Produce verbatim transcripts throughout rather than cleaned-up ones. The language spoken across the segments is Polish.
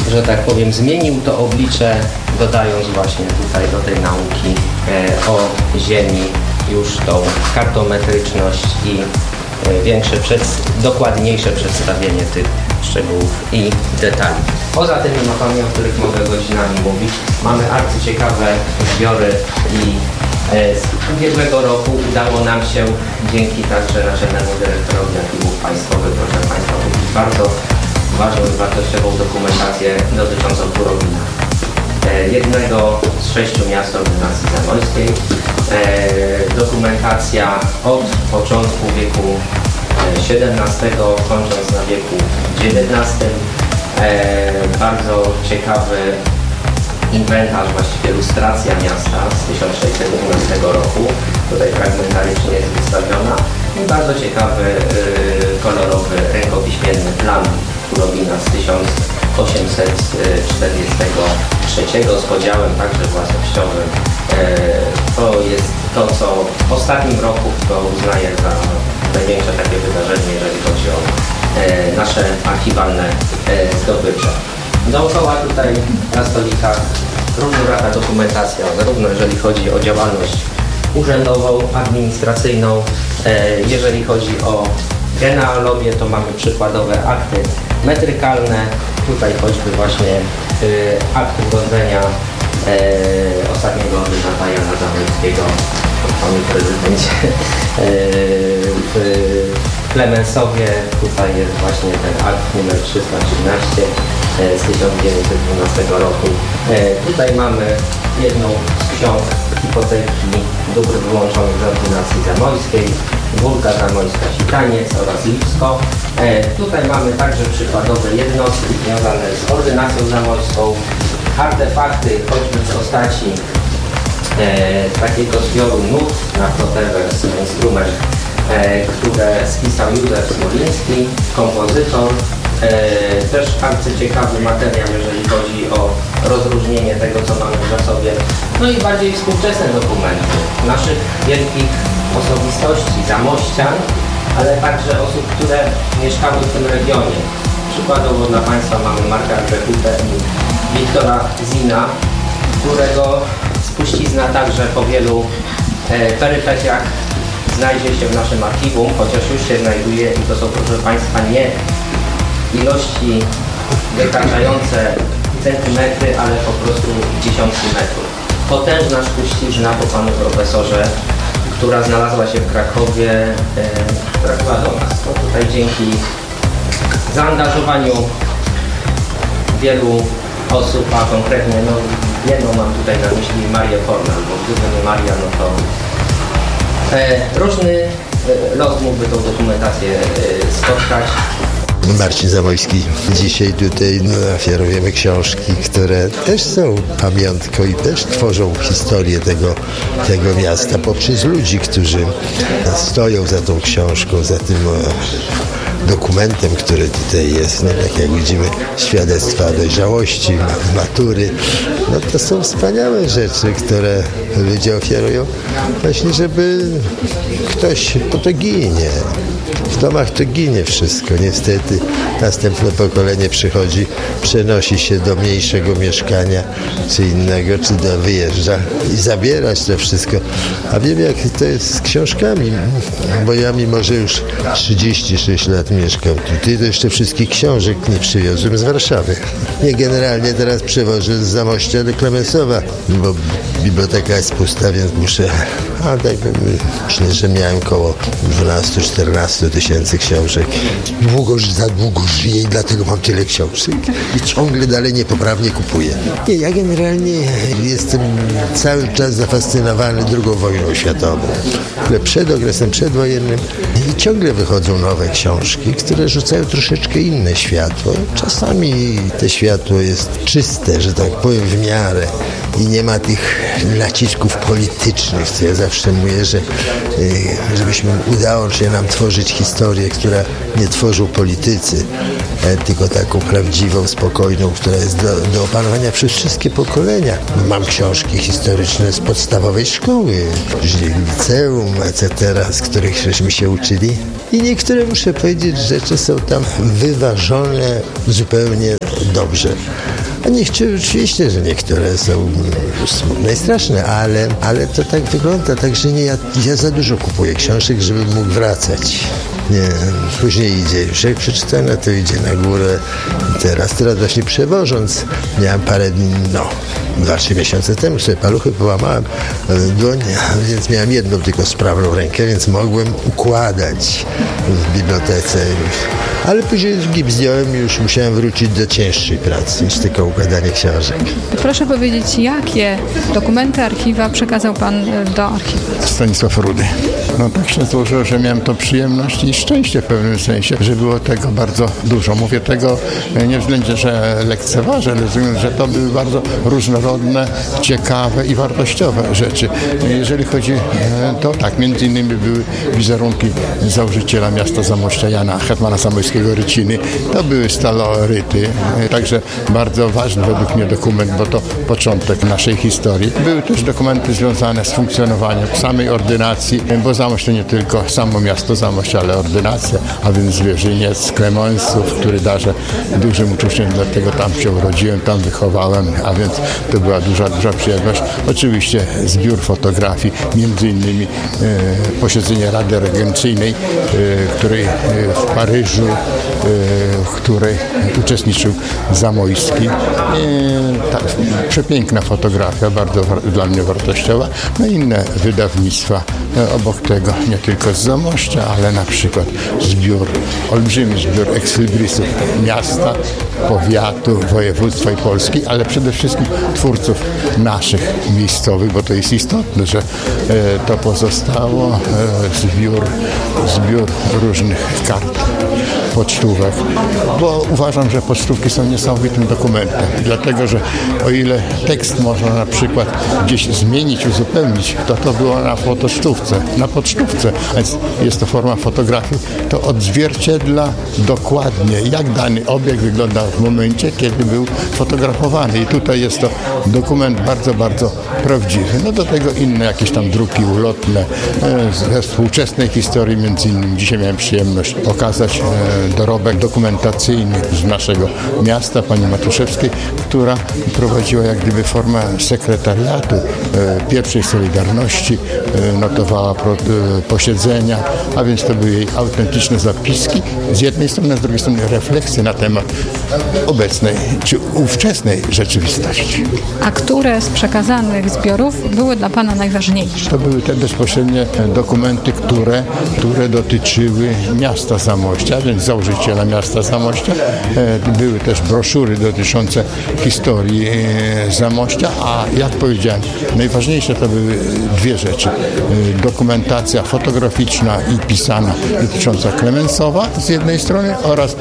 że tak powiem, zmienił to oblicze, dodając właśnie tutaj do tej nauki o ziemi już tą kartometryczność i większe, dokładniejsze przedstawienie tych szczegółów i detali. Poza tymi mapami, o których mogę godzinami mówić, mamy arcyciekawe zbiory i z ubiegłego roku udało nam się dzięki także naczelnemu dyrektorowi Archiwów Państwowych, proszę Państwa, kupić bardzo ważną i wartościową dokumentację dotyczącą Turowina, jednego z sześciu miast ordynacji zamojskiej. Dokumentacja od początku wieku siedemnastego, kończąc na wieku dziewiętnastym. Bardzo ciekawy inwentarz, właściwie lustracja miasta z tysiąc sześćset dwunastego roku. Tutaj fragmentarycznie jest wystawiona. I bardzo ciekawy, kolorowy, rękopiśmienny plan Turowina z tysiąc osiemset czterdziestego trzeciego z podziałem także własnościowym. To jest to, co w ostatnim roku to uznaję za największe takie wydarzenie, jeżeli chodzi o nasze archiwalne zdobycze. Dookoła tutaj na stolikach różnoraka dokumentacja, zarówno jeżeli chodzi o działalność urzędową, administracyjną, jeżeli chodzi o genealogię, to mamy przykładowe akty metrykalne, tutaj choćby właśnie akt urodzenia ostatniego ordynata Jana Zamojskiego, panie prezydencie, w Klemensowie. Tutaj jest właśnie ten akt numer trzysta trzynaście z tysiąc dziewięćset dwunastego roku. Tutaj mamy jedną z ksiąg hipoteki dóbr wyłączonych z ordynacji zamojskiej, Górka Zamojska, Sitaniec oraz Lipsko. Tutaj mamy także przykładowe jednostki związane z ordynacją zamojską, artefakty, choćby w postaci e, takiego zbioru nut na protewers, instrument, e, które spisał Józef Smoliński, kompozytor. E, też arcyciekawy materiał, jeżeli chodzi o rozróżnienie tego, co mamy w zasobie. No i bardziej współczesne dokumenty naszych wielkich osobistości, zamościan, ale także osób, które mieszkały w tym regionie. Przykładowo dla Państwa mamy Marka Grzechutę i Wiktora Zina, którego spuścizna także po wielu e, perypetiach znajdzie się w naszym archiwum, chociaż już się znajduje i to są, proszę Państwa, nie ilości wykraczające centymetry, ale po prostu dziesiątki metrów. Potężna spuścizna po panu profesorze, która znalazła się w Krakowie, e, trafiła do nas. No tutaj dzięki zaangażowaniu wielu osób, a konkretnie no, jedną mam tutaj na myśli Marię Fornal, bo gdyby nie Maria, no to e, różny e, los mógłby tą dokumentację e, spotkać. Marcin Zamojski. Dzisiaj tutaj no, ofiarujemy książki, które też są pamiątką i też tworzą historię tego, tego miasta poprzez ludzi, którzy stoją za tą książką, za tym dokumentem, który tutaj jest. No, tak jak widzimy, świadectwa dojrzałości, matury. No, to są wspaniałe rzeczy, które ludzie ofiarują właśnie, żeby ktoś, bo to ginie. W domach to ginie wszystko. Niestety następne pokolenie przychodzi, przenosi się do mniejszego mieszkania, czy innego, czy do, wyjeżdża i zabierać to wszystko. A wiem, jak to jest z książkami, bo ja mimo, że już trzydzieści sześć lat mieszkam tutaj, to jeszcze wszystkich książek nie przywiozłem z Warszawy. Nie, generalnie teraz przewożę z Zamościa do Klemensowa, bo biblioteka jest pusta, więc muszę, a tak myślę, że miałem koło dwanaście czternaście tysięcy książek. Długo, za długo żyję i dlatego mam tyle książek i ciągle dalej niepoprawnie kupuję. Nie, ja generalnie jestem cały czas zafascynowany drugą wojną światową. Przed okresem przedwojennym i ciągle wychodzą nowe książki, które rzucają troszeczkę inne światło. Czasami to światło jest czyste, że tak powiem, w miarę i nie ma tych nacisków politycznych, co ja zawsze mówię, że żebyśmy udało się nam tworzyć historię, która nie tworzą politycy, tylko taką prawdziwą, spokojną, która jest do, do opanowania przez wszystkie pokolenia. Mam książki historyczne z podstawowej szkoły, później liceum, et cetera, z których żeśmy się uczyli. I niektóre, muszę powiedzieć, rzeczy są tam wyważone zupełnie dobrze. A niektóre, oczywiście, że niektóre są smutne i straszne, ale, ale to tak wygląda, także nie, ja, ja za dużo kupuję książek, żebym mógł wracać. Nie, później idzie już, jak przeczytane, to idzie na górę. Teraz, teraz właśnie przewożąc, miałem parę dni, no, dwa, trzy miesiące temu sobie paluchy połamałem dłoń, więc miałem jedną tylko sprawną rękę, więc mogłem układać w bibliotece. Ale później gips zdjąłem i już musiałem wrócić do cięższej pracy niż tylko układanie książek. Proszę powiedzieć, jakie dokumenty archiwa przekazał pan do archiwum? Stanisław Rudy. No tak się złożyło, że miałem to przyjemność i szczęście w pewnym sensie, że było tego bardzo dużo. Mówię tego nie względnie, że lekceważę, ale względnie, że to były bardzo różnorodne, ciekawe i wartościowe rzeczy. Jeżeli chodzi, to tak, między innymi były wizerunki założyciela miasta Zamościa, Jana Hetmana Zamojskiego Ryciny. To były staloryty, także bardzo ważny według mnie dokument, bo to początek naszej historii. Były też dokumenty związane z funkcjonowaniem samej ordynacji, bo Zamość to nie tylko samo miasto Zamość, ale ordynacja, a więc Zwierzyniec, Klemensów, który darzę dużym uczuciem, dlatego tam się urodziłem, tam wychowałem, a więc to była duża, duża przyjemność. Oczywiście zbiór fotografii, między innymi e, posiedzenie Rady Regencyjnej, e, której e, w Paryżu, e, w której uczestniczył Zamojski. E, tak, przepiękna fotografia, bardzo wa- dla mnie wartościowa. No i inne wydawnictwa e, obok tego, nie tylko z Zamościa, ale na przykład zbiór, olbrzymi zbiór ekslibrisów miasta, powiatu, województwa i Polski, ale przede wszystkim twórców naszych miejscowych, bo to jest istotne, że e, to pozostało e, zbiór, zbiór różnych kart, pocztówek, bo uważam, że pocztówki są niesamowitym dokumentem, dlatego, że o ile tekst można na przykład gdzieś zmienić, uzupełnić, to to było na pocztówce, na pocztówce, więc jest to forma fotografii, to odzwierciedla dokładnie, jak dany obiekt wyglądał w momencie, kiedy był fotografowany i tutaj jest to dokument bardzo, bardzo prawdziwy. No do tego inne jakieś tam druki ulotne e, ze współczesnej historii, między innymi dzisiaj miałem przyjemność pokazać e, dorobek dokumentacyjny z naszego miasta, pani Matuszewskiej, która prowadziła jak gdyby formę sekretariatu e, pierwszej Solidarności, e, notowała pro, e, posiedzenia, a więc to były jej autentyczne zapiski z jednej strony, a z drugiej strony refleksje na temat obecnej czy ówczesnej rzeczywistości. A które z przekazanych zbiorów były dla pana najważniejsze? To były te bezpośrednie dokumenty, które, które dotyczyły miasta Zamościa, więc założyciela miasta Zamościa. Były też broszury dotyczące historii Zamościa, a jak powiedziałem, najważniejsze to były dwie rzeczy. Dokumentacja fotograficzna i pisana dotycząca Klemensowa z jednej strony oraz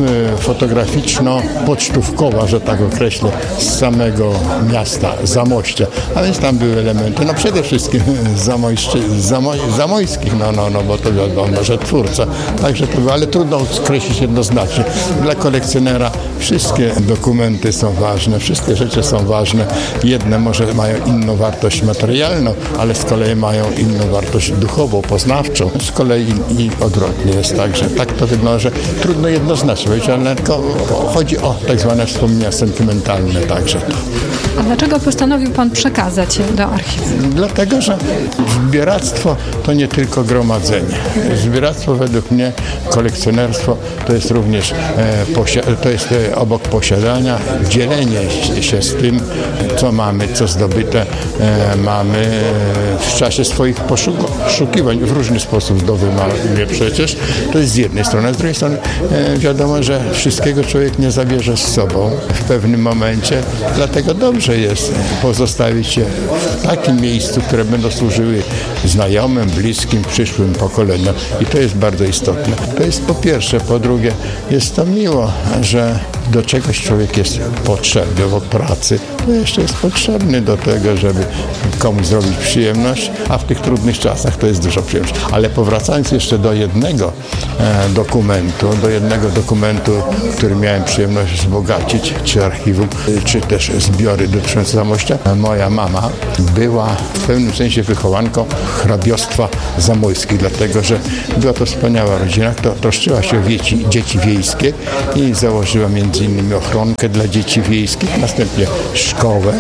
fotograficzno-pocztówkowa, że tak określę, z samego miasta Zamościa. A więc tam były elementy, no przede wszystkim zamojszczy, zamoj, zamojskich, no, no, no, bo to wiadomo, że twórca. Także to było, ale trudno skreślić jednoznacznie. Dla kolekcjonera wszystkie dokumenty są ważne, wszystkie rzeczy są ważne. Jedne może mają inną wartość materialną, ale z kolei mają inną wartość duchową, poznawczą. Z kolei i odwrotnie jest tak, że tak to wygląda, że trudno jednoznacznie powiedzieć, ale tylko chodzi o tak zwane wspomnienia sentymentalne także. A dlaczego postanowił pan przekazać je do archiwum? Dlatego, że zbieractwo to nie tylko gromadzenie. Zbieractwo według mnie, kolekcjonerstwo to jest również e, posi- to jest e, obok posiadania dzielenie się z tym, co mamy, co zdobyte e, mamy e, w czasie swoich poszukiwań. W różny sposób zdobywamy przecież. To jest z jednej strony, a z drugiej strony e, wiadomo, że wszystkiego człowiek nie zabierze z sobą w pewnym momencie, dlatego dobrze jest pozostawić je w takim miejscu, które będą służyły znajomym, bliskim, przyszłym pokoleniom i to jest bardzo istotne. To jest po pierwsze, po drugie jest to miło, że do czegoś człowiek jest potrzebny, bo pracy to jeszcze jest potrzebny do tego, żeby komuś zrobić przyjemność, a w tych trudnych czasach to jest dużo przyjemność. Ale powracając jeszcze do jednego e, dokumentu, do jednego dokumentu, który miałem przyjemność wzbogacić, czy archiwum, czy też zbiory dotyczące Zamościa, moja mama była w pewnym sensie wychowanką hrabiostwa zamojskich, dlatego że była to wspaniała rodzina, która troszczyła się o dzieci, dzieci wiejskie i założyła między między innymi ochronkę dla dzieci wiejskich, następnie szkołę,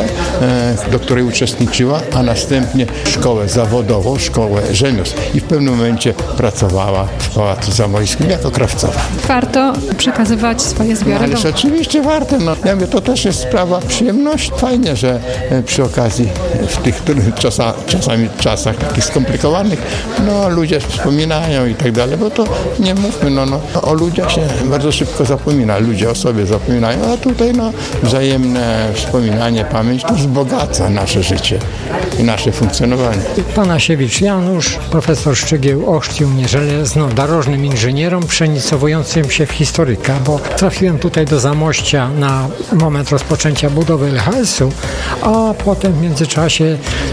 do której uczestniczyła, a następnie szkołę zawodową, szkołę rzemiosł i w pewnym momencie pracowała w Pałacu Zamojskim jako krawcowa. Warto przekazywać swoje zbiory. Ależ do... oczywiście warto. No, ja mówię, to też jest sprawa przyjemności. Fajnie, że przy okazji w tych czasa, czasami czasach takich skomplikowanych, no ludzie wspominają i tak dalej, bo to nie mówmy, no, no o ludziach się bardzo szybko zapomina, ludzie o sobie zapominają, a tutaj no wzajemne wspominanie, pamięć to wzbogaca nasze życie i nasze funkcjonowanie. Panasiewicz Janusz, profesor Szczygieł ochrzcił mnie żelezno-darożnym inżynierem przenicowującym się w historyka, bo trafiłem tutaj do Zamościa na moment rozpoczęcia budowy L H S-u, a potem w międzyczasie,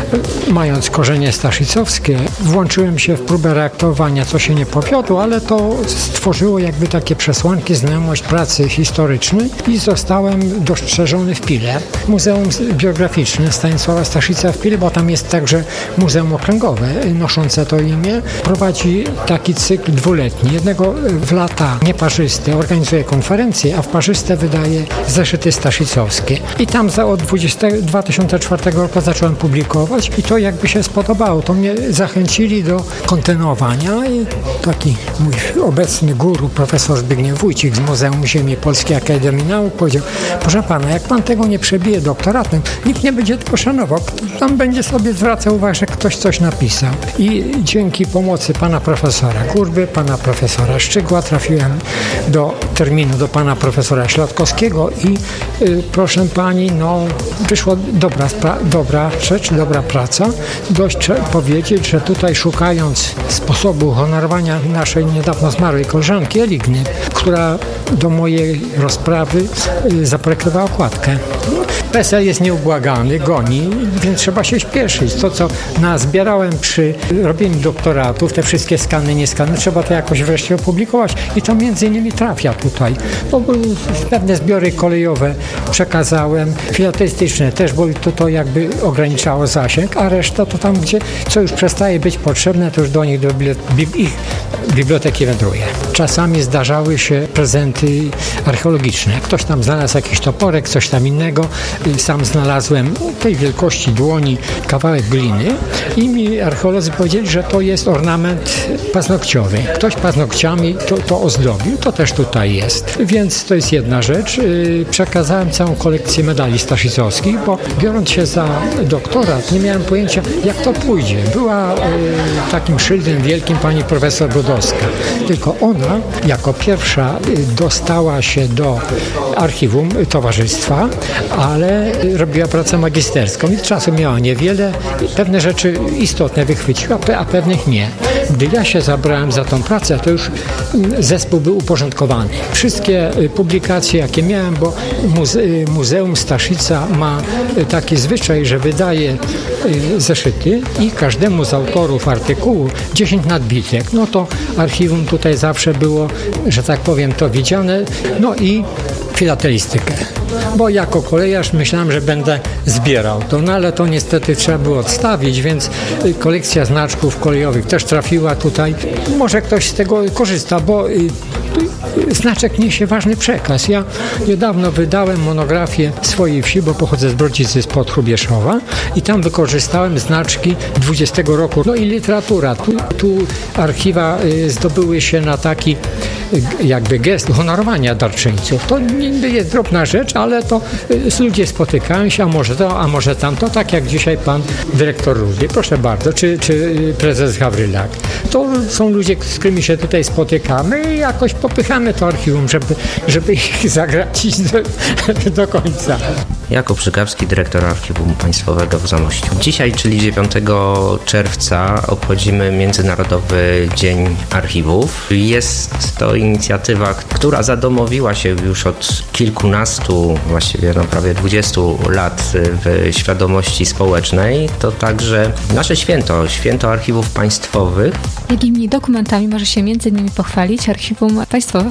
mając korzenie staszycowskie, włączyłem się w próbę reaktowania, co się nie powiodło, ale to stworzyło jakby takie przesłanki, znajomość pracy historycznej i zostałem dostrzeżony w Pile. Muzeum Biograficzne Stanisława Staszica w Pile, bo tam jest także Muzeum Okręgowe noszące to imię, prowadzi taki cykl dwuletni. Jednego w lata nieparzyste organizuje konferencje, a w parzyste wydaje zeszyty staszycowskie. I tam za od dwa tysiące czwartego roku zacząłem publikować i to jakby się spodobało. To mnie zachęcili do kontynuowania i taki mój obecny guru, profesor Zbigniew Wójcik z Muzeum Ziemi Polskiej Akademii Nauk powiedział: proszę pana, jak pan tego nie przebije doktoratem, nikt nie będzie tego szanował. Tam będzie sobie zwracał uwagę, że ktoś coś napisał. I dzięki pomocy pana profesora Gurby, pana profesora Szczygła trafiłem do terminu do pana profesora Śladkowskiego i y, proszę pani, no wyszła dobra, dobra rzecz, dobra praca. Dość trzeba powiedzieć, że tutaj szukając sposobu honorowania naszej niedawno zmarłej koleżanki Eligny, która do mojej rozprawy y, zaprojektowała okładkę. P S L jest nieubłagany, goni, więc trzeba się śpieszyć. To, co nazbierałem przy robieniu doktoratów, te wszystkie skany, nie skany, trzeba to jakoś wreszcie opublikować i to między innymi trafia tutaj. Bo pewne zbiory kolejowe przekazałem, filatelistyczne też, bo to, to jakby ograniczało zasięg, a reszta to tam, gdzie co już przestaje być potrzebne, to już do nich do ich biblioteki wędruje. Czasami zdarzały się prezenty archeologiczne. Ktoś tam znalazł jakiś toporek, coś tam innego. Sam znalazłem tej wielkości dłoni kawałek gliny i mi archeolodzy powiedzieli, że to jest ornament paznokciowy. Ktoś paznokciami to, to ozdobił, to też tutaj jest. Więc to jest jedna rzecz. Przekazałem całą kolekcję medali staszycowskich, bo biorąc się za doktorat, nie miałem pojęcia, jak to pójdzie. Była y, takim szyldem wielkim pani profesor Brodowska. Tylko ona jako pierwsza dostała się do archiwum towarzystwa, ale robiła pracę magisterską i czasu miała niewiele. Pewne rzeczy istotne wychwyciła, a pewnych nie. Gdy ja się zabrałem za tą pracę, to już zespół był uporządkowany. Wszystkie publikacje, jakie miałem, bo muze- Muzeum Staszica ma taki zwyczaj, że wydaje zeszyty i każdemu z autorów artykułu dziesięć nadbitek. No to archiwum tutaj zawsze było, że tak powiem, to widziane. No i filatelistykę. Bo jako kolejarz myślałem, że będę zbierał to, no ale to niestety trzeba było odstawić, więc kolekcja znaczków kolejowych też trafiła tutaj. Może ktoś z tego korzysta, bo znaczek niesie ważny przekaz. Ja niedawno wydałem monografię swojej wsi, bo pochodzę z Brodzicy spod Hrubieszowa i tam wykorzystałem znaczki dwudziestego roku. No i literatura. Tu, tu archiwa zdobyły się na taki jakby gest honorowania darczyńców. To nie jest drobna rzecz, ale to ludzie spotykają się, a może to, a może tamto, tak jak dzisiaj pan dyrektor Rudy, proszę bardzo, czy, czy prezes Gawrylak. To są ludzie, z którymi się tutaj spotykamy i jakoś popychamy to archiwum, żeby, żeby ich zagracić do, do końca. Jakub Żygawski, dyrektor Archiwum Państwowego w Zamościu. Dzisiaj, czyli dziewiątego czerwca, obchodzimy Międzynarodowy Dzień Archiwów. Jest to inicjatywa, która zadomowiła się już od kilkunastu, właściwie no prawie dwudziestu lat w świadomości społecznej. To także nasze święto, święto archiwów państwowych. Jakimi dokumentami może się między innymi pochwalić Archiwum Państwowe w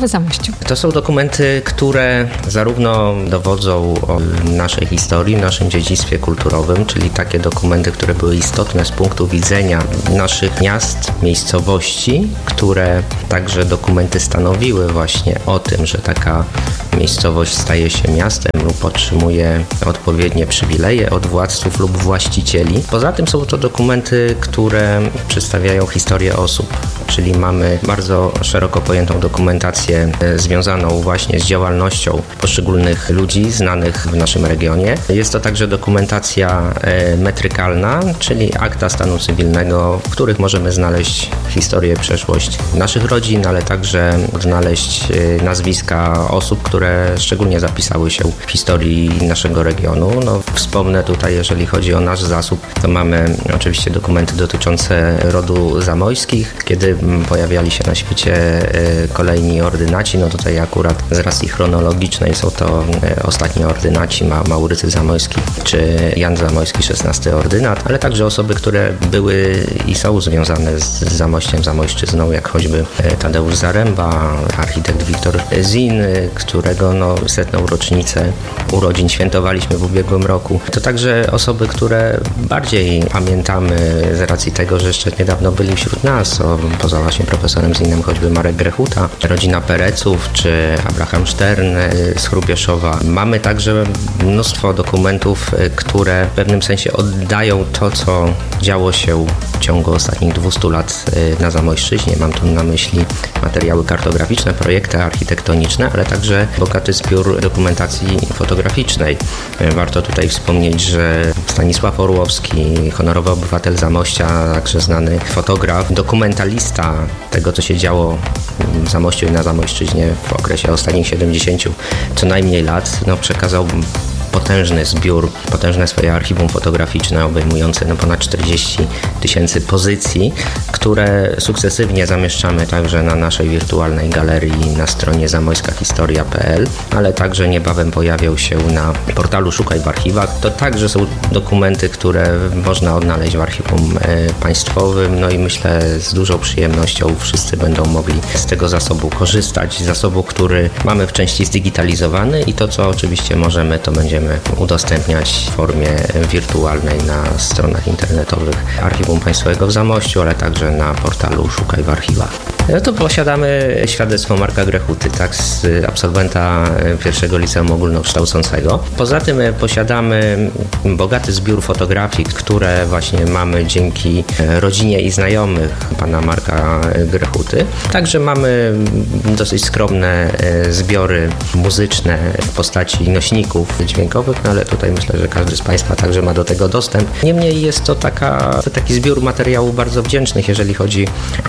kulturowe Zamościu? To są dokumenty, które zarówno dowodzą o naszej historii, naszym dziedzictwie kulturowym, czyli takie dokumenty, które były istotne z punktu widzenia naszych miast, miejscowości, które także dokumenty stanowiły właśnie o tym, że taka miejscowość staje się miastem lub otrzymuje odpowiednie przywileje od władców lub właścicieli. Poza tym są to dokumenty, które przedstawiają historię osób, czyli mamy bardzo szeroko pojętą dokumentację związaną właśnie z działalnością poszczególnych ludzi znanych w naszym regionie. Jest to także dokumentacja metrykalna, czyli akta stanu cywilnego, w których możemy znaleźć historię, przeszłość naszych rodzin, ale także znaleźć nazwiska osób, które szczególnie zapisały się w historii naszego regionu. No, wspomnę tutaj, jeżeli chodzi o nasz zasób, to mamy oczywiście dokumenty dotyczące rodu Zamojskich, kiedy pojawiali się na świecie kolejni ordynaci. No tutaj akurat z racji chronologicznej są to ostatni ordynaci, Maurycy Zamojski czy Jan Zamojski, szesnasty ordynat, ale także osoby, które były i są związane z Zamościem, Zamojszczyzną, jak choćby Tadeusz Zaręba, architekt Wiktor Zin, którego no, setną rocznicę urodzin świętowaliśmy w ubiegłym roku. To także osoby, które bardziej pamiętamy z racji tego, że jeszcze niedawno byli wśród nas, o, poza właśnie profesorem Zinem, choćby Marek Grechuta, rodzina Pereców czy Abraham Stern z Hrubieszowa. Mamy także mnóstwo dokumentów, które w pewnym sensie oddają to, co działo się w ciągu ostatnich dwustu lat na Zamojszczyźnie. Mam tu na myśli materiały kartograficzne, projekty architektoniczne, ale także bogaty zbiór dokumentacji fotograficznej. Warto tutaj wspomnieć, że Stanisław Orłowski, honorowy obywatel Zamościa, także znany fotograf, dokumentalista tego, co się działo w Zamościu i na Zamojszczyźnie w okresie ostatnich siedemdziesięciu co najmniej lat, no, przekazał potężny zbiór, potężne swoje archiwum fotograficzne obejmujące no, ponad czterdzieści tysięcy pozycji, które sukcesywnie zamieszczamy także na naszej wirtualnej galerii na stronie zamojska historia kropka p l, ale także niebawem pojawią się na portalu Szukaj w archiwach. To także są dokumenty, które można odnaleźć w archiwum państwowym, no i myślę z dużą przyjemnością wszyscy będą mogli z tego zasobu korzystać, zasobu, który mamy w części zdigitalizowany i to, co oczywiście możemy, to będziemy udostępniać w formie wirtualnej na stronach internetowych Archiwum Państwowego w Zamościu, ale także na portalu Szukaj w archiwach. No to posiadamy świadectwo Marka Grechuty, tak, z absolwenta pierwszego liceum ogólnokształcącego. Poza tym posiadamy bogaty zbiór fotografii, które właśnie mamy dzięki rodzinie i znajomych pana Marka Grechuty. Także mamy dosyć skromne zbiory muzyczne w postaci nośników dźwiękowych, no ale tutaj myślę, że każdy z Państwa także ma do tego dostęp. Niemniej jest to taka, to taki zbiór materiałów bardzo wdzięcznych, jeżeli chodzi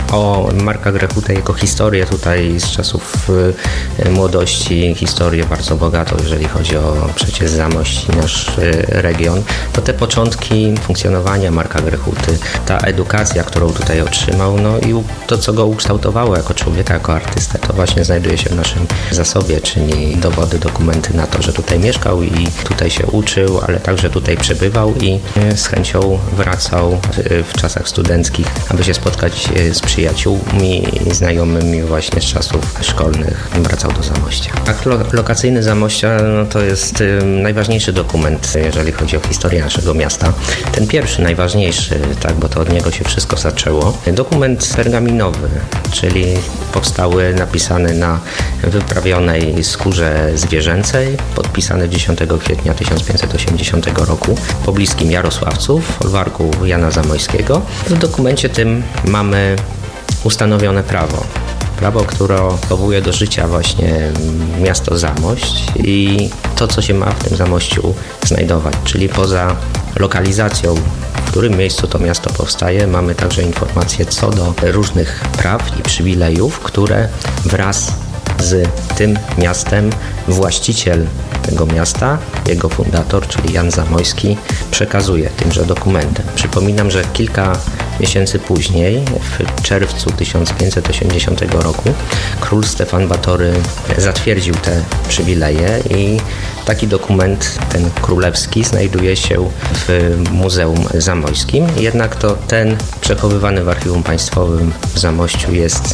o Marka Grechutę, jego historię tutaj z czasów y, młodości, historię bardzo bogatą, jeżeli chodzi o przecież Zamość i nasz y, region. To te początki funkcjonowania Marka Grechuty, ta edukacja, którą tutaj otrzymał, no i to, co go ukształtowało jako człowieka, jako artystę, to właśnie znajduje się w naszym zasobie, czyli dowody, dokumenty na to, że tutaj mieszkał i tutaj się uczył, ale także tutaj przebywał i z chęcią wracał w czasach studenckich, aby się spotkać z przyjaciółmi i znajomymi właśnie z czasów szkolnych. Wracał do Zamościa. Akt lokacyjny Zamościa no to jest najważniejszy dokument, jeżeli chodzi o historię naszego miasta. Ten pierwszy, najważniejszy, tak, bo to od niego się wszystko zaczęło. Dokument pergaminowy, czyli powstały, napisany na wyprawionej skórze zwierzęcej, podpisany dziesiątego kwietnia tysiąc pięćset osiemdziesiątego roku w pobliskim Jarosławcu, w folwarku Jana Zamojskiego. W dokumencie tym mamy ustanowione prawo. Prawo, które powołuje do życia właśnie miasto Zamość i to, co się ma w tym Zamościu znajdować, czyli poza lokalizacją, w którym miejscu to miasto powstaje, mamy także informacje co do różnych praw i przywilejów, które wraz z tym miastem właściciel tego miasta, jego fundator, czyli Jan Zamojski, przekazuje tymże dokumentem. Przypominam, że kilka miesięcy później, w czerwcu tysiąc pięćset osiemdziesiątego roku, król Stefan Batory zatwierdził te przywileje i taki dokument, ten królewski, znajduje się w Muzeum Zamojskim. Jednak to ten przechowywany w Archiwum Państwowym w Zamościu jest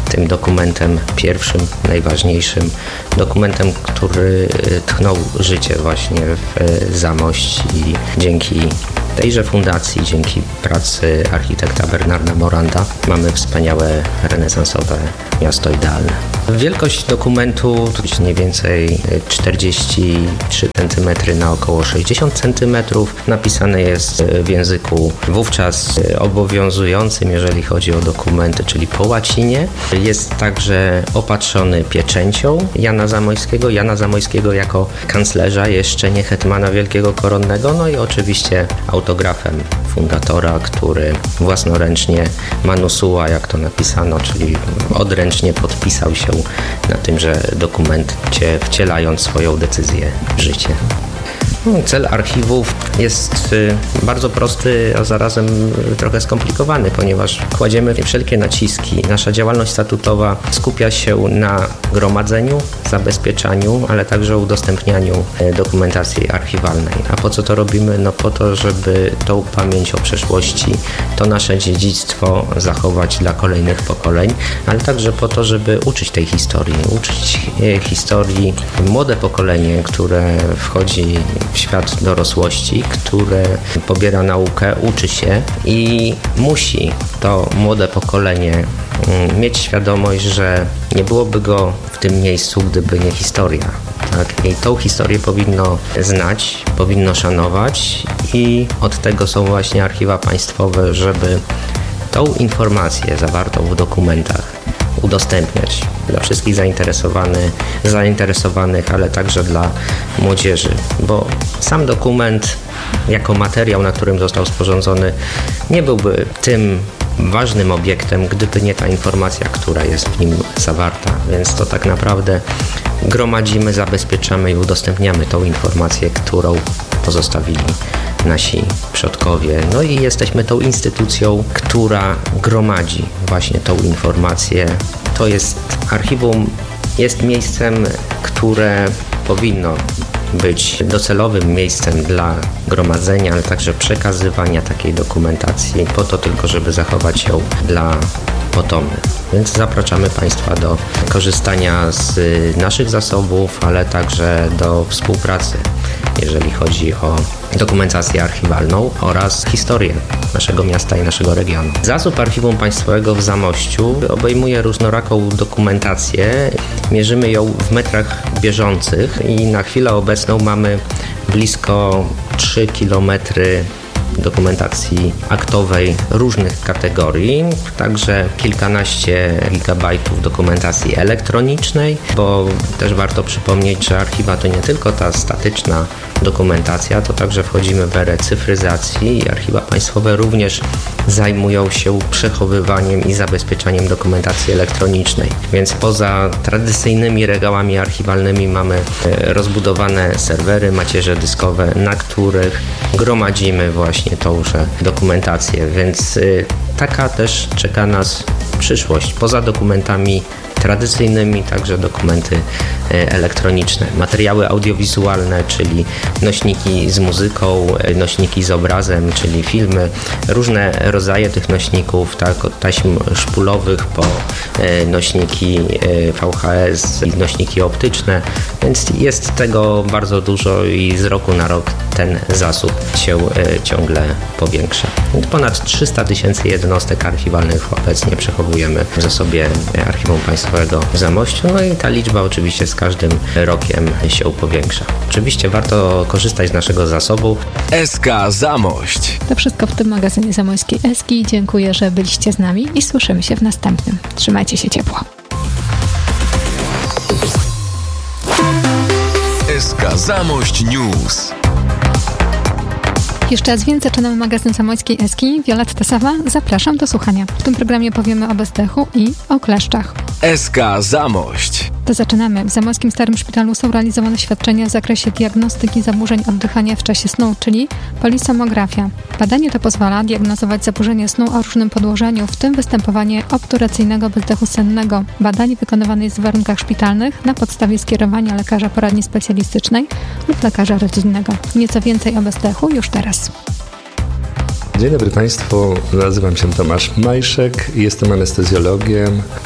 tym dokumentem pierwszym, najważniejszym, dokumentem, który tchnął życie właśnie w Zamość i dzięki tejże fundacji, dzięki pracy architekta Bernarda Moranda mamy wspaniałe, renesansowe miasto idealne. Wielkość dokumentu to mniej więcej czterdzieści trzy centymetry na około sześćdziesiąt centymetrów. Napisane jest w języku wówczas obowiązującym, jeżeli chodzi o dokumenty, czyli po łacinie. Jest także opatrzony pieczęcią Jana Zamoyskiego. Jana Zamoyskiego jako kanclerza, jeszcze nie hetmana wielkiego koronnego, no i oczywiście autografem fundatora, który własnoręcznie manusua, jak to napisano, czyli odręcznie podpisał się na tymże dokumencie, wcielając swoją decyzję w życie. Cel archiwów jest bardzo prosty, a zarazem trochę skomplikowany, ponieważ kładziemy wszelkie naciski. Nasza działalność statutowa skupia się na gromadzeniu, zabezpieczaniu, ale także udostępnianiu dokumentacji archiwalnej. A po co to robimy? No po to, żeby tą pamięć o przeszłości, to nasze dziedzictwo zachować dla kolejnych pokoleń, ale także po to, żeby uczyć tej historii, uczyć historii młode pokolenie, które wchodzi w świat dorosłości, które pobiera naukę, uczy się i musi to młode pokolenie mieć świadomość, że nie byłoby go w tym miejscu, gdyby nie historia. Tak? I tą historię powinno znać, powinno szanować i od tego są właśnie archiwa państwowe, żeby tą informację zawartą w dokumentach udostępniać dla wszystkich zainteresowanych, zainteresowanych, ale także dla młodzieży, bo sam dokument jako materiał, na którym został sporządzony, nie byłby tym ważnym obiektem, gdyby nie ta informacja, która jest w nim zawarta, więc to tak naprawdę gromadzimy, zabezpieczamy i udostępniamy tą informację, którą pozostawili nasi przodkowie. No i jesteśmy tą instytucją, która gromadzi właśnie tą informację. To jest archiwum, jest miejscem, które powinno być docelowym miejscem dla gromadzenia, ale także przekazywania takiej dokumentacji po to tylko, żeby zachować ją dla potomnych. Więc zapraszamy Państwa do korzystania z naszych zasobów, ale także do współpracy, jeżeli chodzi o dokumentację archiwalną oraz historię naszego miasta i naszego regionu. Zasób Archiwum Państwowego w Zamościu obejmuje różnoraką dokumentację. Mierzymy ją w metrach bieżących i na chwilę obecną mamy blisko trzy kilometry dokumentacji aktowej różnych kategorii, także kilkanaście gigabajtów dokumentacji elektronicznej, bo też warto przypomnieć, że archiwa to nie tylko ta statyczna dokumentacja, to także wchodzimy w erę cyfryzacji i archiwa państwowe również zajmują się przechowywaniem i zabezpieczaniem dokumentacji elektronicznej. Więc poza tradycyjnymi regałami archiwalnymi mamy rozbudowane serwery, macierze dyskowe, na których gromadzimy właśnie tąże dokumentację, więc taka też czeka nas przyszłość. Poza dokumentami tradycyjnymi, także dokumenty elektroniczne, materiały audiowizualne, czyli nośniki z muzyką, nośniki z obrazem, czyli filmy, różne rodzaje tych nośników, tak, od taśm szpulowych po nośniki V H S i nośniki optyczne, więc jest tego bardzo dużo i z roku na rok ten zasób się ciągle powiększa. Ponad trzysta tysięcy jednostek archiwalnych obecnie przechowujemy w zasobie Archiwum Państwowego w Zamościu, no i ta liczba oczywiście z każdym rokiem się powiększa. Oczywiście warto korzystać z naszego zasobu. S K Zamość. To wszystko w tym magazynie Zamojskiej Eski. Dziękuję, że byliście z nami i słyszymy się w następnym. Trzymajcie się ciepło. S K Zamość News. Jeszcze raz więc zaczynamy magazyn Zamojskiej Eski. Violetta Sawa, zapraszam do słuchania. W tym programie powiemy o bezdechu i o kleszczach. S K Zamość. To zaczynamy. W Zamojskim Starym Szpitalu są realizowane świadczenia w zakresie diagnostyki zaburzeń oddychania w czasie snu, czyli polisomografia. Badanie to pozwala diagnozować zaburzenie snu o różnym podłożeniu, w tym występowanie obturacyjnego bezdechu sennego. Badanie wykonywane jest w warunkach szpitalnych na podstawie skierowania lekarza poradni specjalistycznej lub lekarza rodzinnego. Nieco więcej o bezdechu już teraz. Dzień dobry Państwu, nazywam się Tomasz Majszek, jestem anestezjologiem. Jest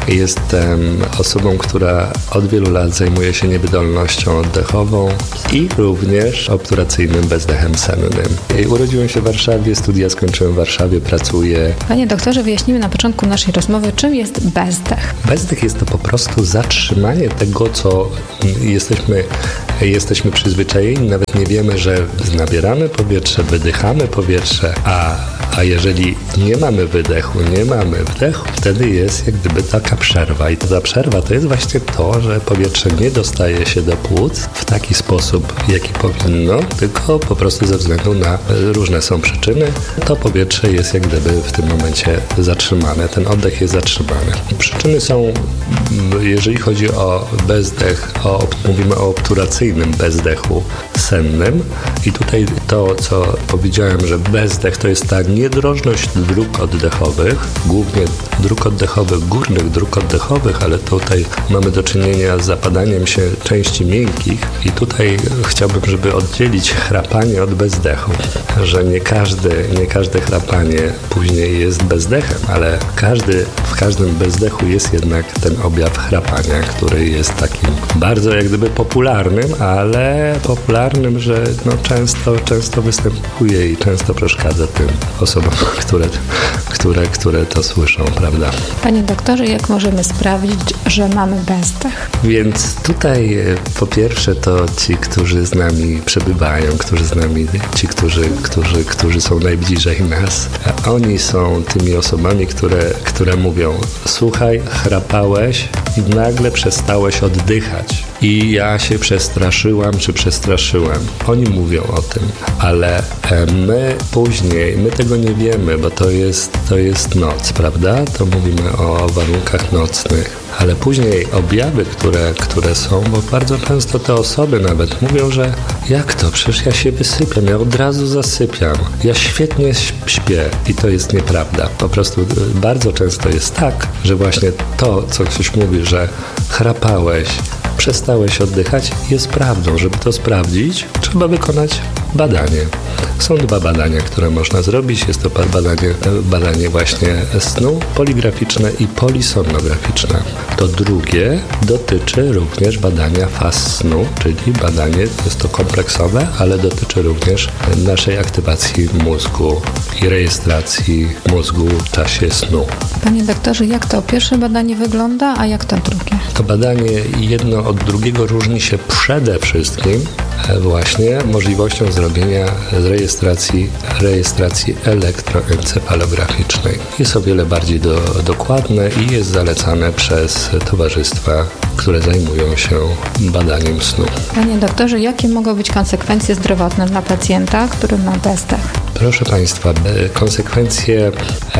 Jestem osobą, która od wielu lat zajmuje się niewydolnością oddechową i również obturacyjnym bezdechem sennym. I urodziłem się w Warszawie, studia skończyłem w Warszawie, pracuję. Panie doktorze, wyjaśnimy na początku naszej rozmowy, czym jest bezdech. Bezdech jest to po prostu zatrzymanie tego, co jesteśmy, jesteśmy przyzwyczajeni. Nawet nie wiemy, że nabieramy powietrze, wydychamy powietrze, a, a jeżeli nie mamy wydechu, nie mamy wdechu, wtedy jest jak gdyby taka przerwa. I ta przerwa to jest właśnie to, że powietrze nie dostaje się do płuc w taki sposób, jaki powinno, tylko po prostu ze względu na różne są przyczyny, to powietrze jest jak gdyby w tym momencie zatrzymane. Ten oddech jest zatrzymany. Przyczyny są, jeżeli chodzi o bezdech, o, mówimy o obturacyjnym bezdechu sennym i tutaj to, co powiedziałem, że bezdech to jest ta niedrożność dróg oddechowych, głównie dróg oddechowych, górnych dróg oddechowych, ale tutaj mamy do czynienia z zapadaniem się części miękkich i tutaj chciałbym, żeby oddzielić chrapanie od bezdechu, że nie każde, nie każde chrapanie później jest bezdechem, ale każdy, w każdym bezdechu jest jednak ten objaw chrapania, który jest takim bardzo jak gdyby popularnym, ale popularnym, że no często, często występuje i często przeszkadza tym osobom, które, które, które to słyszą, prawda? Panie doktorze, jak możemy sprawdzić, że mamy bezdech? Więc tutaj po pierwsze to ci, którzy z nami przebywają, którzy z nami, ci, którzy, którzy, którzy są najbliżej nas, oni są tymi osobami, które, które mówią: słuchaj, chrapałeś i nagle przestałeś oddychać. I ja się przestraszyłam, czy przestraszyłem. Oni mówią o tym, ale my później, my tego nie wiemy, bo to jest, to jest noc, prawda? To mówimy o warunkach nocnych. Ale później objawy, które, które są, bo bardzo często te osoby nawet mówią, że jak to? Przecież ja się wysypiam, ja od razu zasypiam. Ja świetnie śpię i to jest nieprawda. Po prostu bardzo często jest tak, że właśnie to, co ktoś mówi, że chrapałeś, przestałeś oddychać, jest prawdą. Żeby to sprawdzić, trzeba wykonać badanie. Są dwa badania, które można zrobić. Jest to badanie, badanie właśnie snu, poligraficzne i polisomnograficzne. To drugie dotyczy również badania faz snu, czyli badanie, jest to kompleksowe, ale dotyczy również naszej aktywacji mózgu i rejestracji mózgu w czasie snu. Panie doktorze, jak to pierwsze badanie wygląda, a jak to drugie? To badanie jedno od drugiego różni się przede wszystkim właśnie możliwością zrobienia rejestracji, rejestracji elektroencefalograficznej. Jest o wiele bardziej do, dokładne i jest zalecane przez towarzystwa, które zajmują się badaniem snu. Panie doktorze, jakie mogą być konsekwencje zdrowotne dla pacjenta, który ma bezdech? Proszę Państwa, konsekwencje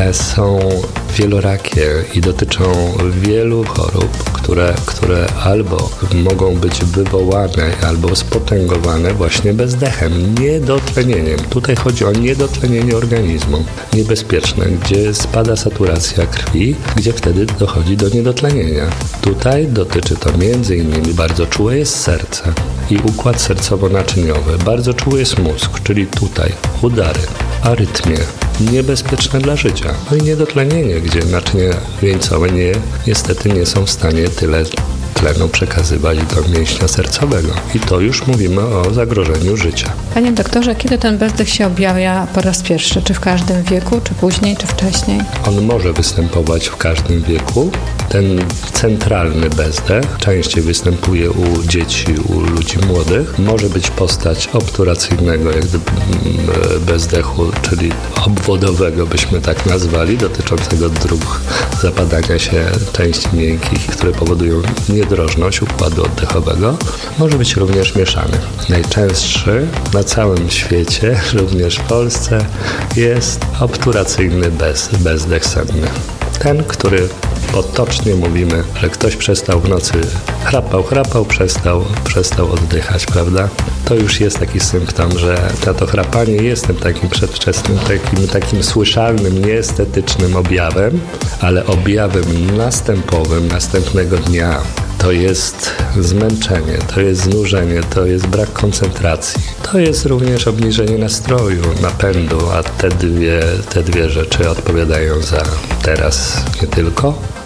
są wielorakie i dotyczą wielu chorób, które, które albo mogą być wywołane, albo spotęgowane właśnie bezdechem, niedotlenieniem. Tutaj chodzi o niedotlenienie organizmu, niebezpieczne, gdzie spada saturacja krwi, gdzie wtedy dochodzi do niedotlenienia. Tutaj dotyczy to między innymi, bardzo czułe jest serce i układ sercowo-naczyniowy, bardzo czuły jest mózg, czyli tutaj udary, arytmie, niebezpieczne dla życia. No i niedotlenienie, gdzie naczynia wieńcowe nie, niestety nie są w stanie tyle tlenu przekazywać do mięśnia sercowego. I to już mówimy o zagrożeniu życia. Panie doktorze, kiedy ten bezdech się objawia po raz pierwszy? Czy w każdym wieku, czy później, czy wcześniej? On może występować w każdym wieku. Ten centralny bezdech częściej występuje u dzieci, u ludzi młodych. Może być postać obturacyjnego jak gdyby bezdechu, czyli obwodowego byśmy tak nazwali, dotyczącego dróg zapadania się części miękkich, które powodują niedrożność układu oddechowego. Może być również mieszany. Najczęstszy na całym świecie, również w Polsce, jest obturacyjny bez, bezdech senny. Ten, który potocznie mówimy, że ktoś przestał w nocy, chrapał, chrapał, przestał, przestał oddychać, prawda? To już jest taki symptom, że to chrapanie jest tym takim przedwczesnym, takim, takim słyszalnym, nieestetycznym objawem, ale objawem następowym, następnego dnia. To jest zmęczenie, to jest znużenie, to jest brak koncentracji. To jest również obniżenie nastroju, napędu, a te dwie, te dwie rzeczy odpowiadają za teraz nie tylko,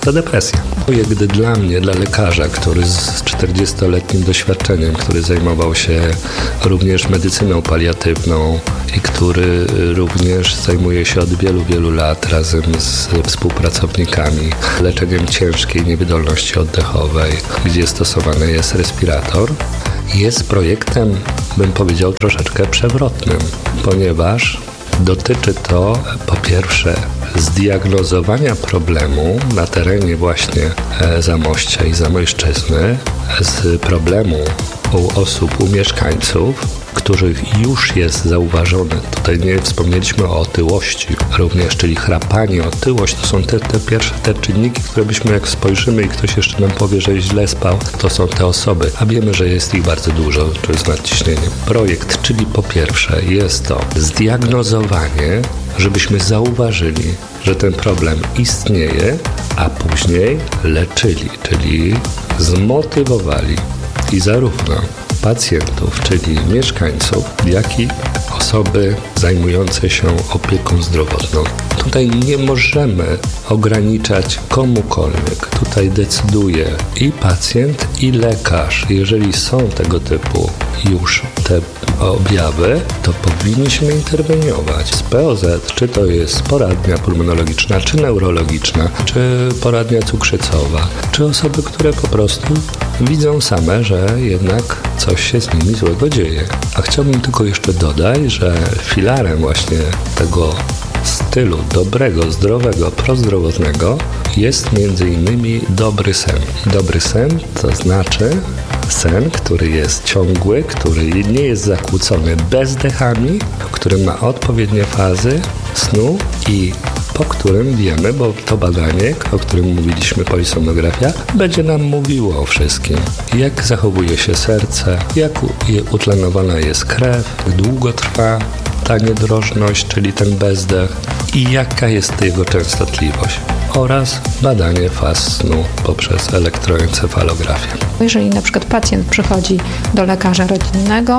to depresja. Gdy dla mnie, dla lekarza, który z czterdziestoletnim doświadczeniem, który zajmował się również medycyną paliatywną i który również zajmuje się od wielu, wielu lat razem z współpracownikami leczeniem ciężkiej niewydolności oddechowej, gdzie stosowany jest respirator, jest projektem, bym powiedział, troszeczkę przewrotnym, ponieważ dotyczy to po pierwsze zdiagnozowania problemu na terenie właśnie Zamościa i Zamojszczyzny, z problemu u osób, u mieszkańców, których już jest zauważone. Tutaj nie wspomnieliśmy o otyłości również, czyli chrapanie, otyłość. To są te, te pierwsze te czynniki, które byśmy jak spojrzymy i ktoś jeszcze nam powie, że źle spał, to są te osoby. A wiemy, że jest ich bardzo dużo, to jest nadciśnienie. Projekt, czyli po pierwsze jest to zdiagnozowanie, żebyśmy zauważyli, że ten problem istnieje, a później leczyli, czyli zmotywowali i zarówno pacjentów, czyli mieszkańców, jak i osoby zajmujące się opieką zdrowotną. Tutaj nie możemy ograniczać komukolwiek. Tutaj decyduje i pacjent, i lekarz. Jeżeli są tego typu już te objawy, to powinniśmy interweniować. Z P O Z, czy to jest poradnia pulmonologiczna, czy neurologiczna, czy poradnia cukrzycowa, czy osoby, które po prostu widzą same, że jednak coś się z nimi złego dzieje. A chciałbym tylko jeszcze dodać, że filarem właśnie tego stylu dobrego, zdrowego, prozdrowotnego jest między innymi dobry sen. Dobry sen to znaczy sen, który jest ciągły, który nie jest zakłócony bezdechami, który ma odpowiednie fazy snu i po którym wiemy, bo to badanie, o którym mówiliśmy, polisomnografia, będzie nam mówiło o wszystkim. Jak zachowuje się serce, jak utlenowana jest krew, jak długo trwa ta niedrożność, czyli ten bezdech i jaka jest jego częstotliwość oraz badanie faz snu poprzez elektroencefalografię. Jeżeli na przykład pacjent przychodzi do lekarza rodzinnego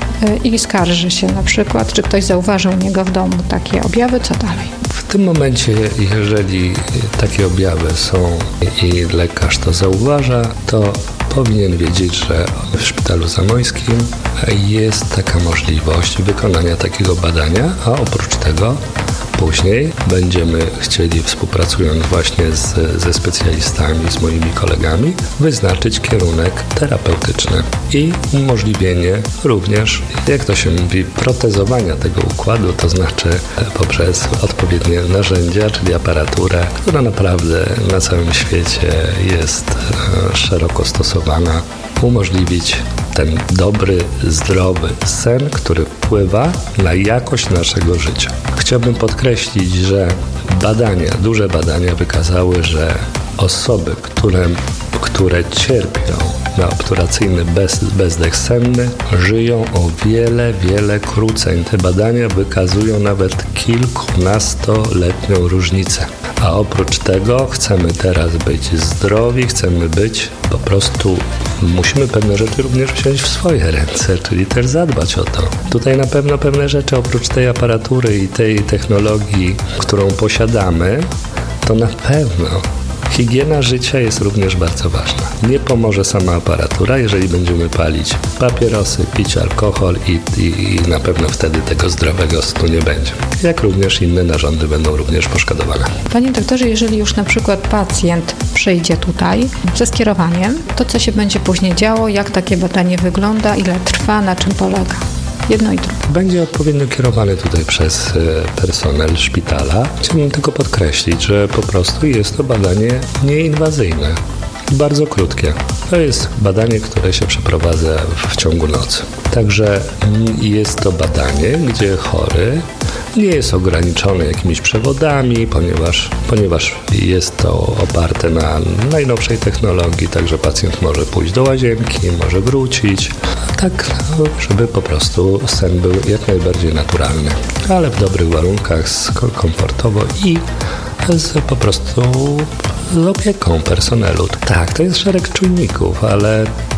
i skarży się na przykład, czy ktoś zauważył u niego w domu takie objawy, co dalej? W tym momencie, jeżeli takie objawy są i lekarz to zauważa, to powinien wiedzieć, że w Szpitalu Zamojskim jest taka możliwość wykonania takiego badania, a oprócz tego później będziemy chcieli, współpracując właśnie z, ze specjalistami, z moimi kolegami, wyznaczyć kierunek terapeutyczny i umożliwienie również, jak to się mówi, protezowania tego układu, to znaczy poprzez odpowiednie narzędzia, czyli aparaturę, która naprawdę na całym świecie jest szeroko stosowana, umożliwić ten dobry, zdrowy sen, który wpływa na jakość naszego życia. Chciałbym podkreślić, że badania, duże badania wykazały, że osoby, które, które cierpią na obturacyjny bez, bezdech senny, żyją o wiele, wiele krócej. Te badania wykazują nawet kilkunastoletnią różnicę. A oprócz tego chcemy teraz być zdrowi, chcemy być po prostu, musimy pewne rzeczy również wziąć w swoje ręce, czyli też zadbać o to. Tutaj na pewno pewne rzeczy oprócz tej aparatury i tej technologii, którą posiadamy, to na pewno higiena życia jest również bardzo ważna. Nie pomoże sama aparatura, jeżeli będziemy palić papierosy, pić alkohol i, i, i na pewno wtedy tego zdrowego snu nie będzie. Jak również inne narządy będą również poszkodowane. Panie doktorze, jeżeli już na przykład pacjent przyjdzie tutaj ze skierowaniem, to co się będzie później działo, jak takie badanie wygląda, ile trwa, na czym polega? Jedno i drugie. Będzie odpowiednio kierowany tutaj przez personel szpitala. Chciałbym tylko podkreślić, że po prostu jest to badanie nieinwazyjne. Bardzo krótkie. To jest badanie, które się przeprowadza w ciągu nocy. Także jest to badanie, gdzie chory nie jest ograniczony jakimiś przewodami, ponieważ, ponieważ jest to oparte na najnowszej technologii, także pacjent może pójść do łazienki, może wrócić, tak żeby po prostu sen był jak najbardziej naturalny, ale w dobrych warunkach, komfortowo i z po prostu z opieką personelu. Tak, to jest szereg czynników, ale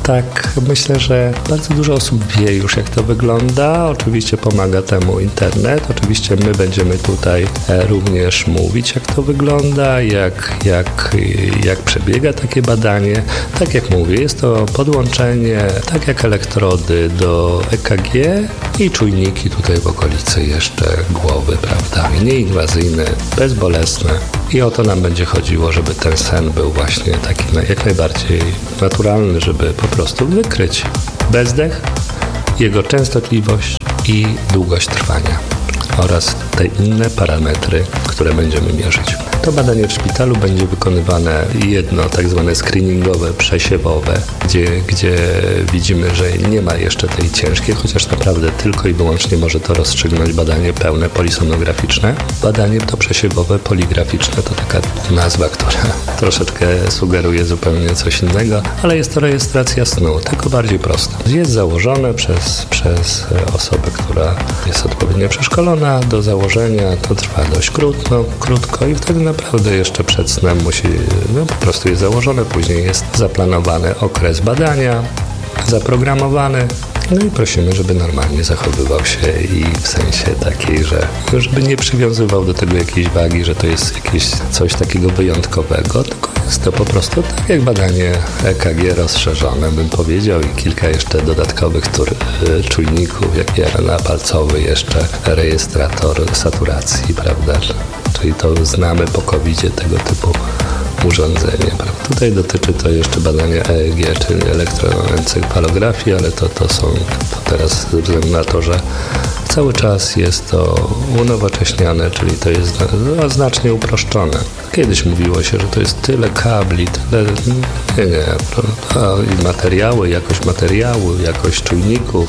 Tak, myślę, że bardzo dużo osób wie już, jak to wygląda. Oczywiście pomaga temu internet. Oczywiście my będziemy tutaj również mówić, jak to wygląda, jak, jak, jak przebiega takie badanie. Tak jak mówię, jest to podłączenie, tak jak elektrody do E K G i czujniki tutaj w okolicy jeszcze głowy, prawda? Nieinwazyjne, bezbolesne. I o to nam będzie chodziło, żeby ten sen był właśnie taki jak najbardziej naturalny, żeby po prostu wykryć bezdech, jego częstotliwość i długość trwania oraz te inne parametry, które będziemy mierzyć. To badanie w szpitalu będzie wykonywane jedno tak zwane screeningowe, przesiewowe, gdzie, gdzie widzimy, że nie ma jeszcze tej ciężkiej, chociaż naprawdę tylko i wyłącznie może to rozstrzygnąć badanie pełne polisonograficzne. Badanie to przesiewowe, poligraficzne to taka nazwa, która troszeczkę sugeruje zupełnie coś innego, ale jest to rejestracja snu, tylko bardziej prosta. Jest założone przez, przez osobę, która jest odpowiednio przeszkolona do założenia, to trwa dość krótko, krótko i wtedy naprawdę jeszcze przed snem musi, no po prostu jest założone, później jest zaplanowany okres badania, zaprogramowany, no i prosimy, żeby normalnie zachowywał się i w sensie takiej, że żeby nie przywiązywał do tego jakiejś wagi, że to jest jakieś coś takiego wyjątkowego, tylko jest to po prostu tak jak badanie E K G rozszerzone, bym powiedział, i kilka jeszcze dodatkowych tur, czujników, jak R N A palcowy, jeszcze rejestrator saturacji, prawda? Czyli to znamy po kowidzie tego typu urządzenie. Tutaj dotyczy to jeszcze badania E E G, czyli elektroencefalografii, ale to, to są to teraz ze względu na to, że cały czas jest to unowocześniane, czyli to jest no, znacznie uproszczone. Kiedyś mówiło się, że to jest tyle kabli, tyle nie, nie, to, i materiały, jakość materiału, jakość czujników.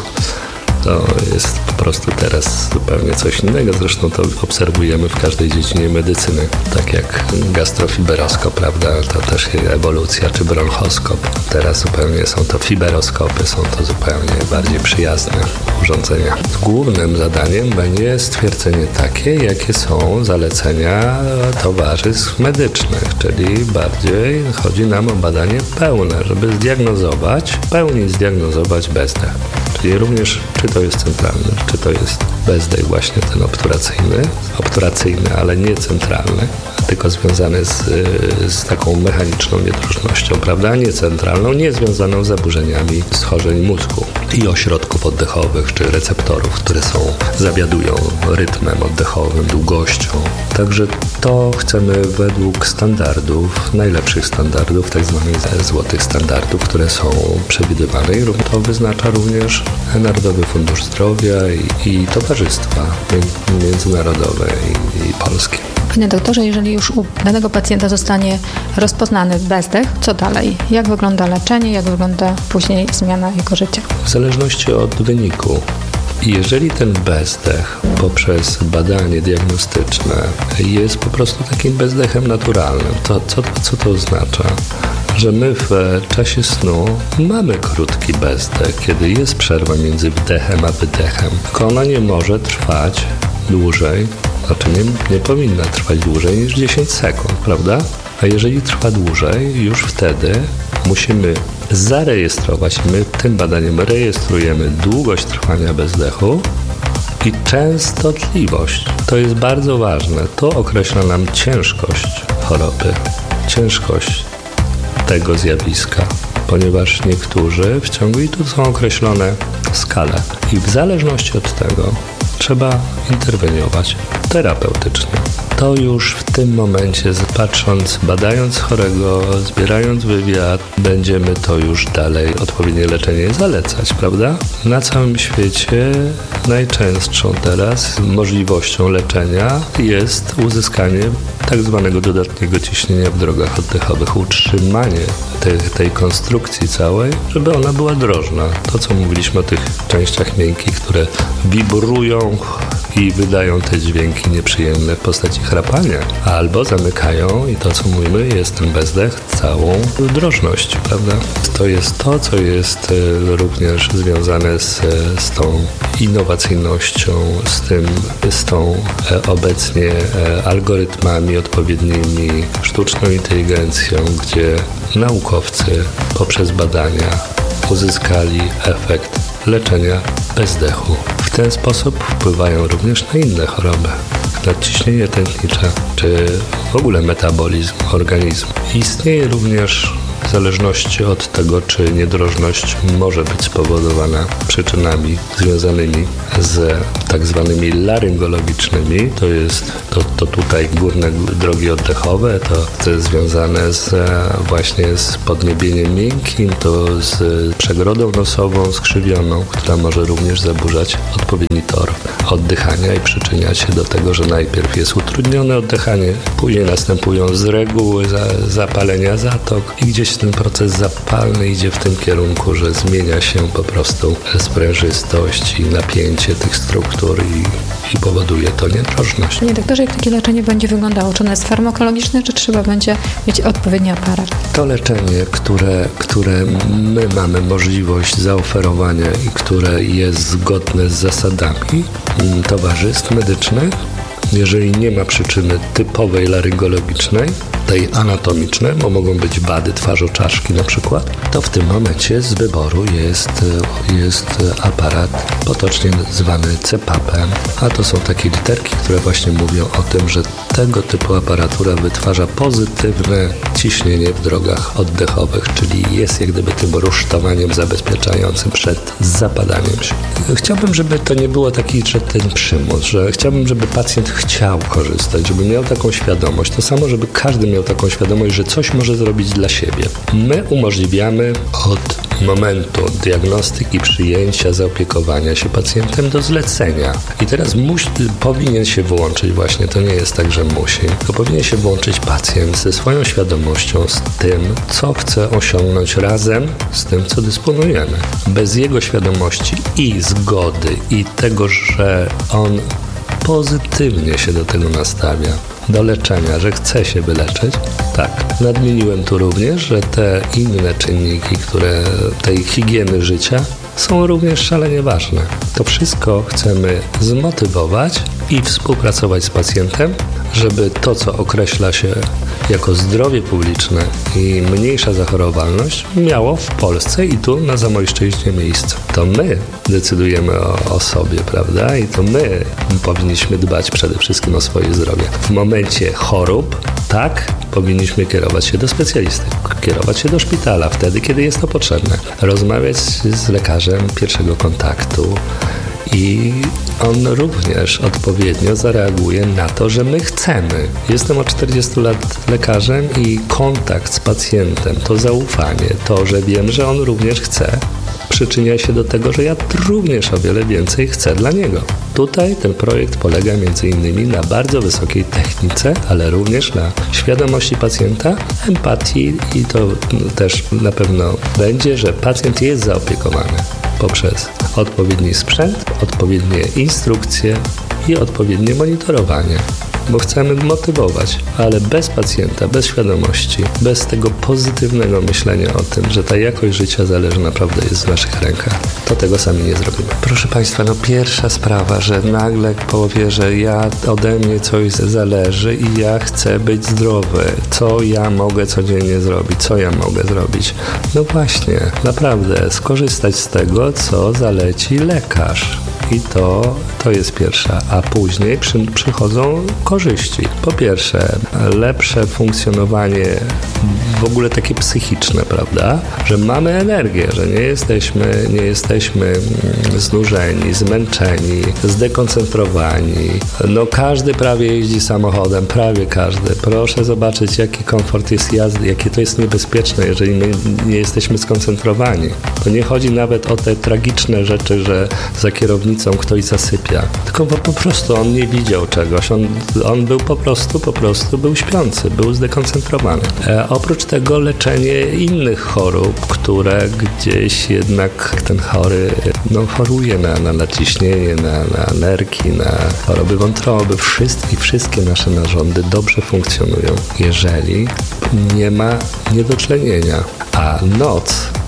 To jest po prostu teraz zupełnie coś innego. Zresztą to obserwujemy w każdej dziedzinie medycyny. Tak jak gastrofiberoskop, prawda? To też ewolucja, czy bronchoskop. Teraz zupełnie są to fiberoskopy, są to zupełnie bardziej przyjazne urządzenia. Głównym zadaniem będzie stwierdzenie takie, jakie są zalecenia towarzystw medycznych, czyli bardziej chodzi nam o badanie pełne, żeby zdiagnozować, w pełni zdiagnozować bezdech. Czyli również, czy to jest centralny, czy to jest bezdech właśnie ten obturacyjny, obturacyjny, ale nie centralny, tylko związany z, z taką mechaniczną niedrożnością, prawda, nie centralną, nie związaną z zaburzeniami schorzeń mózgu i ośrodków oddechowych, czy receptorów, które są, zawiadują rytmem oddechowym, długością. Także to chcemy według standardów, najlepszych standardów, tak zwanych złotych standardów, które są przewidywane i to wyznacza również Narodowy Fundusz Zdrowia i, i towarzystwa międzynarodowe i, i polskie. Panie doktorze, jeżeli już u danego pacjenta zostanie rozpoznany bezdech, co dalej? Jak wygląda leczenie, jak wygląda później zmiana jego życia? W zależności od wyniku. Jeżeli ten bezdech poprzez badanie diagnostyczne jest po prostu takim bezdechem naturalnym, to co, co to oznacza? Że my w czasie snu mamy krótki bezdech, kiedy jest przerwa między wdechem a wydechem, tylko ona nie może trwać dłużej, znaczy nie, nie powinna trwać dłużej niż dziesięć sekund, prawda? A jeżeli trwa dłużej, już wtedy musimy zarejestrować, my tym badaniem rejestrujemy długość trwania bezdechu i częstotliwość. To jest bardzo ważne. To określa nam ciężkość choroby, ciężkość tego zjawiska, ponieważ niektórzy w ciągu, i tu są określone skale, i w zależności od tego trzeba interweniować terapeutycznie. To już w tym momencie, patrząc, badając chorego, zbierając wywiad, będziemy to już dalej odpowiednie leczenie zalecać, prawda? Na całym świecie najczęstszą teraz możliwością leczenia jest uzyskanie tak zwanego dodatniego ciśnienia w drogach oddechowych, utrzymanie tej, tej konstrukcji całej, żeby ona była drożna. To, co mówiliśmy o tych częściach miękkich, które wibrują i wydają te dźwięki nieprzyjemne w postaci chrapania, albo zamykają i to, co mówimy, jest ten bezdech całą drożność, prawda? To jest to, co jest również związane z, z tą innowacyjnością, z tym, z tą obecnie algorytmami odpowiednimi, sztuczną inteligencją, gdzie naukowcy poprzez badania uzyskali efekt leczenia bezdechu. W ten sposób wpływają również na inne choroby, nadciśnienie tętnicze czy w ogóle metabolizm organizmu. Istnieje również w zależności od tego, czy niedrożność może być spowodowana przyczynami związanymi z tak zwanymi laryngologicznymi, to jest to, to tutaj górne drogi oddechowe, to, to jest związane z, właśnie z podniebieniem miękkim, to z przegrodą nosową skrzywioną, która może również zaburzać odpowiedni tor oddychania i przyczyniać się do tego, że najpierw jest utrudnione oddychanie, później następują z reguły za, zapalenia zatok i gdzieś ten proces zapalny idzie w tym kierunku, że zmienia się po prostu sprężystość i napięcie tych struktur i, i powoduje to niedrożność. Panie doktorze, jak takie leczenie będzie wyglądało? Czy ono jest farmakologiczne, czy trzeba będzie mieć odpowiedni aparat? To leczenie, które, które my mamy możliwość zaoferowania i które jest zgodne z zasadami towarzystw medycznych, jeżeli nie ma przyczyny typowej laryngologicznej, tej anatomicznej, bo mogą być wady twarzoczaszki na przykład, to w tym momencie z wyboru jest, jest aparat potocznie zwany C P A P-em, a to są takie literki, które właśnie mówią o tym, że tego typu aparatura wytwarza pozytywne ciśnienie w drogach oddechowych, czyli jest jak gdyby tym rusztowaniem zabezpieczającym przed zapadaniem się. Chciałbym, żeby to nie było taki, że ten przymus, że chciałbym, żeby pacjent chciał korzystać, żeby miał taką świadomość. To samo, żeby każdy miał taką świadomość, że coś może zrobić dla siebie. My umożliwiamy od momentu diagnostyki, przyjęcia, zaopiekowania się pacjentem do zlecenia. I teraz musi, powinien się włączyć właśnie, to nie jest tak, że musi, tylko powinien się włączyć pacjent ze swoją świadomością, z tym, co chce osiągnąć razem z tym, co dysponujemy. Bez jego świadomości i zgody i tego, że on pozytywnie się do tego nastawia, do leczenia, że chce się wyleczyć. Tak, nadmieniłem tu również, że te inne czynniki, które tej higieny życia są również szalenie ważne. To wszystko chcemy zmotywować i współpracować z pacjentem, żeby to, co określa się jako zdrowie publiczne i mniejsza zachorowalność, miało w Polsce i tu na Zamojszczyźnie miejsce. To my decydujemy o, o sobie, prawda? I to my powinniśmy dbać przede wszystkim o swoje zdrowie. W momencie chorób, tak, powinniśmy kierować się do specjalisty, kierować się do szpitala wtedy, kiedy jest to potrzebne. Rozmawiać z lekarzem pierwszego kontaktu i on również odpowiednio zareaguje na to, że my chcemy. Jestem od czterdziestu lat lekarzem i kontakt z pacjentem, to zaufanie, to, że wiem, że on również chce, przyczynia się do tego, że ja również o wiele więcej chcę dla niego. Tutaj ten projekt polega między innymi na bardzo wysokiej technice, ale również na świadomości pacjenta, empatii i to też na pewno będzie, że pacjent jest zaopiekowany poprzez odpowiedni sprzęt, odpowiednie instrukcje i odpowiednie monitorowanie. Bo chcemy motywować, ale bez pacjenta, bez świadomości, bez tego pozytywnego myślenia o tym, że ta jakość życia zależy naprawdę jest w naszych rękach, to tego sami nie zrobimy. Proszę Państwa, no pierwsza sprawa, że nagle powie, że ja ode mnie coś zależy i ja chcę być zdrowy. Co ja mogę codziennie zrobić? Co ja mogę zrobić? No właśnie, naprawdę skorzystać z tego, co zaleci lekarz. I to, to jest pierwsza, a później przy, przychodzą korzyści. Po pierwsze, lepsze funkcjonowanie w ogóle takie psychiczne, prawda? Że mamy energię, że nie jesteśmy, nie jesteśmy znużeni, zmęczeni, zdekoncentrowani. No każdy prawie jeździ samochodem, prawie każdy. Proszę zobaczyć, jaki komfort jest jazdy, jakie to jest niebezpieczne, jeżeli my nie jesteśmy skoncentrowani. To nie chodzi nawet o te tragiczne rzeczy, że za kierownicą ktoś zasypia, tylko bo po prostu on nie widział czegoś, on, on był po prostu, po prostu był śpiący, był zdekoncentrowany. E, oprócz tego leczenie innych chorób, które gdzieś jednak ten chory no, choruje na, na naciśnienie, na, na nerki, na choroby wątroby, wszystkie, wszystkie nasze narządy dobrze funkcjonują, jeżeli nie ma niedotlenienia, a noc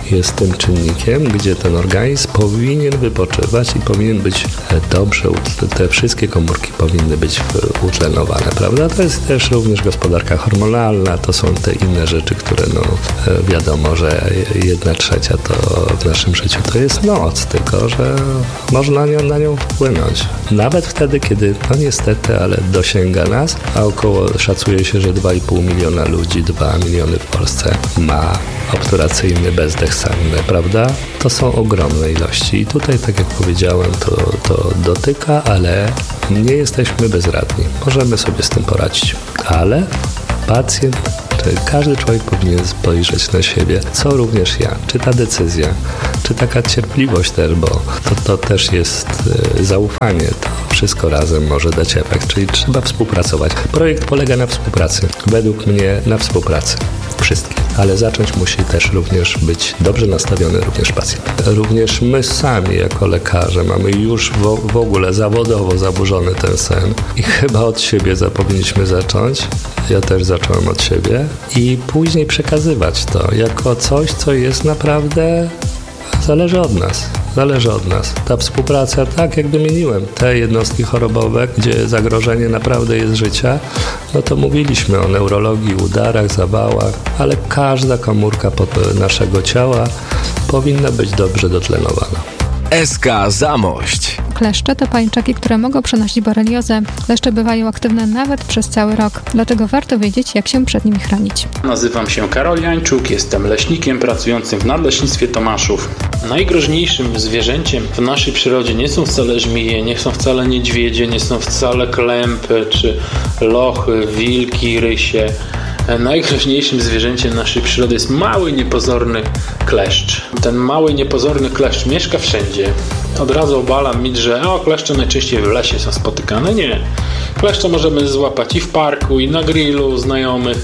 jest tym czynnikiem, gdzie ten organizm powinien wypoczywać i powinien być dobrze, te wszystkie komórki powinny być utlenowane, prawda? To jest też również gospodarka hormonalna, to są te inne rzeczy, które no wiadomo, że jedna trzecia to w naszym życiu to jest noc, tylko że można na nią, na nią wpłynąć. Nawet wtedy, kiedy no niestety, ale dosięga nas, a około szacuje się, że dwa i pół miliona ludzi, dwa miliony w Polsce ma obturacyjny bezdech senny, prawda? To są ogromne ilości i tutaj, tak jak powiedziałem, to, to dotyka, ale nie jesteśmy bezradni. Możemy sobie z tym poradzić, ale pacjent, czy każdy człowiek powinien spojrzeć na siebie, co również ja. Czy ta decyzja, czy taka cierpliwość też, bo to, to też jest y, zaufanie, to wszystko razem może dać efekt, czyli trzeba współpracować. Projekt polega na współpracy, według mnie na współpracy wszystkich, ale zacząć musi też również być dobrze nastawiony również pacjent. Również my sami jako lekarze mamy już w, w ogóle zawodowo zaburzony ten sen i chyba od siebie za, powinniśmy zacząć. Ja też zacząłem od siebie i później przekazywać to jako coś, co jest naprawdę zależy od nas. Zależy od nas. Ta współpraca, tak jak wymieniłem, te jednostki chorobowe, gdzie zagrożenie naprawdę jest życia, no to mówiliśmy o neurologii, udarach, zawałach, ale każda komórka naszego ciała powinna być dobrze dotlenowana. S K Zamość. Kleszcze to pajęczaki, które mogą przenosić boreliozę. Kleszcze bywają aktywne nawet przez cały rok, dlatego warto wiedzieć, jak się przed nimi chronić. Nazywam się Karol Jańczuk, jestem leśnikiem pracującym w Nadleśnictwie Tomaszów. Najgroźniejszym zwierzęciem w naszej przyrodzie nie są wcale żmije, nie są wcale niedźwiedzie, nie są wcale klępy czy lochy, wilki, rysie. Najgroźniejszym zwierzęciem naszej przyrody jest mały, niepozorny kleszcz. Ten mały, niepozorny kleszcz mieszka wszędzie. Od razu obalam mit, że o, kleszcze najczęściej w lesie są spotykane. Nie. Kleszcze możemy złapać i w parku, i na grillu znajomych,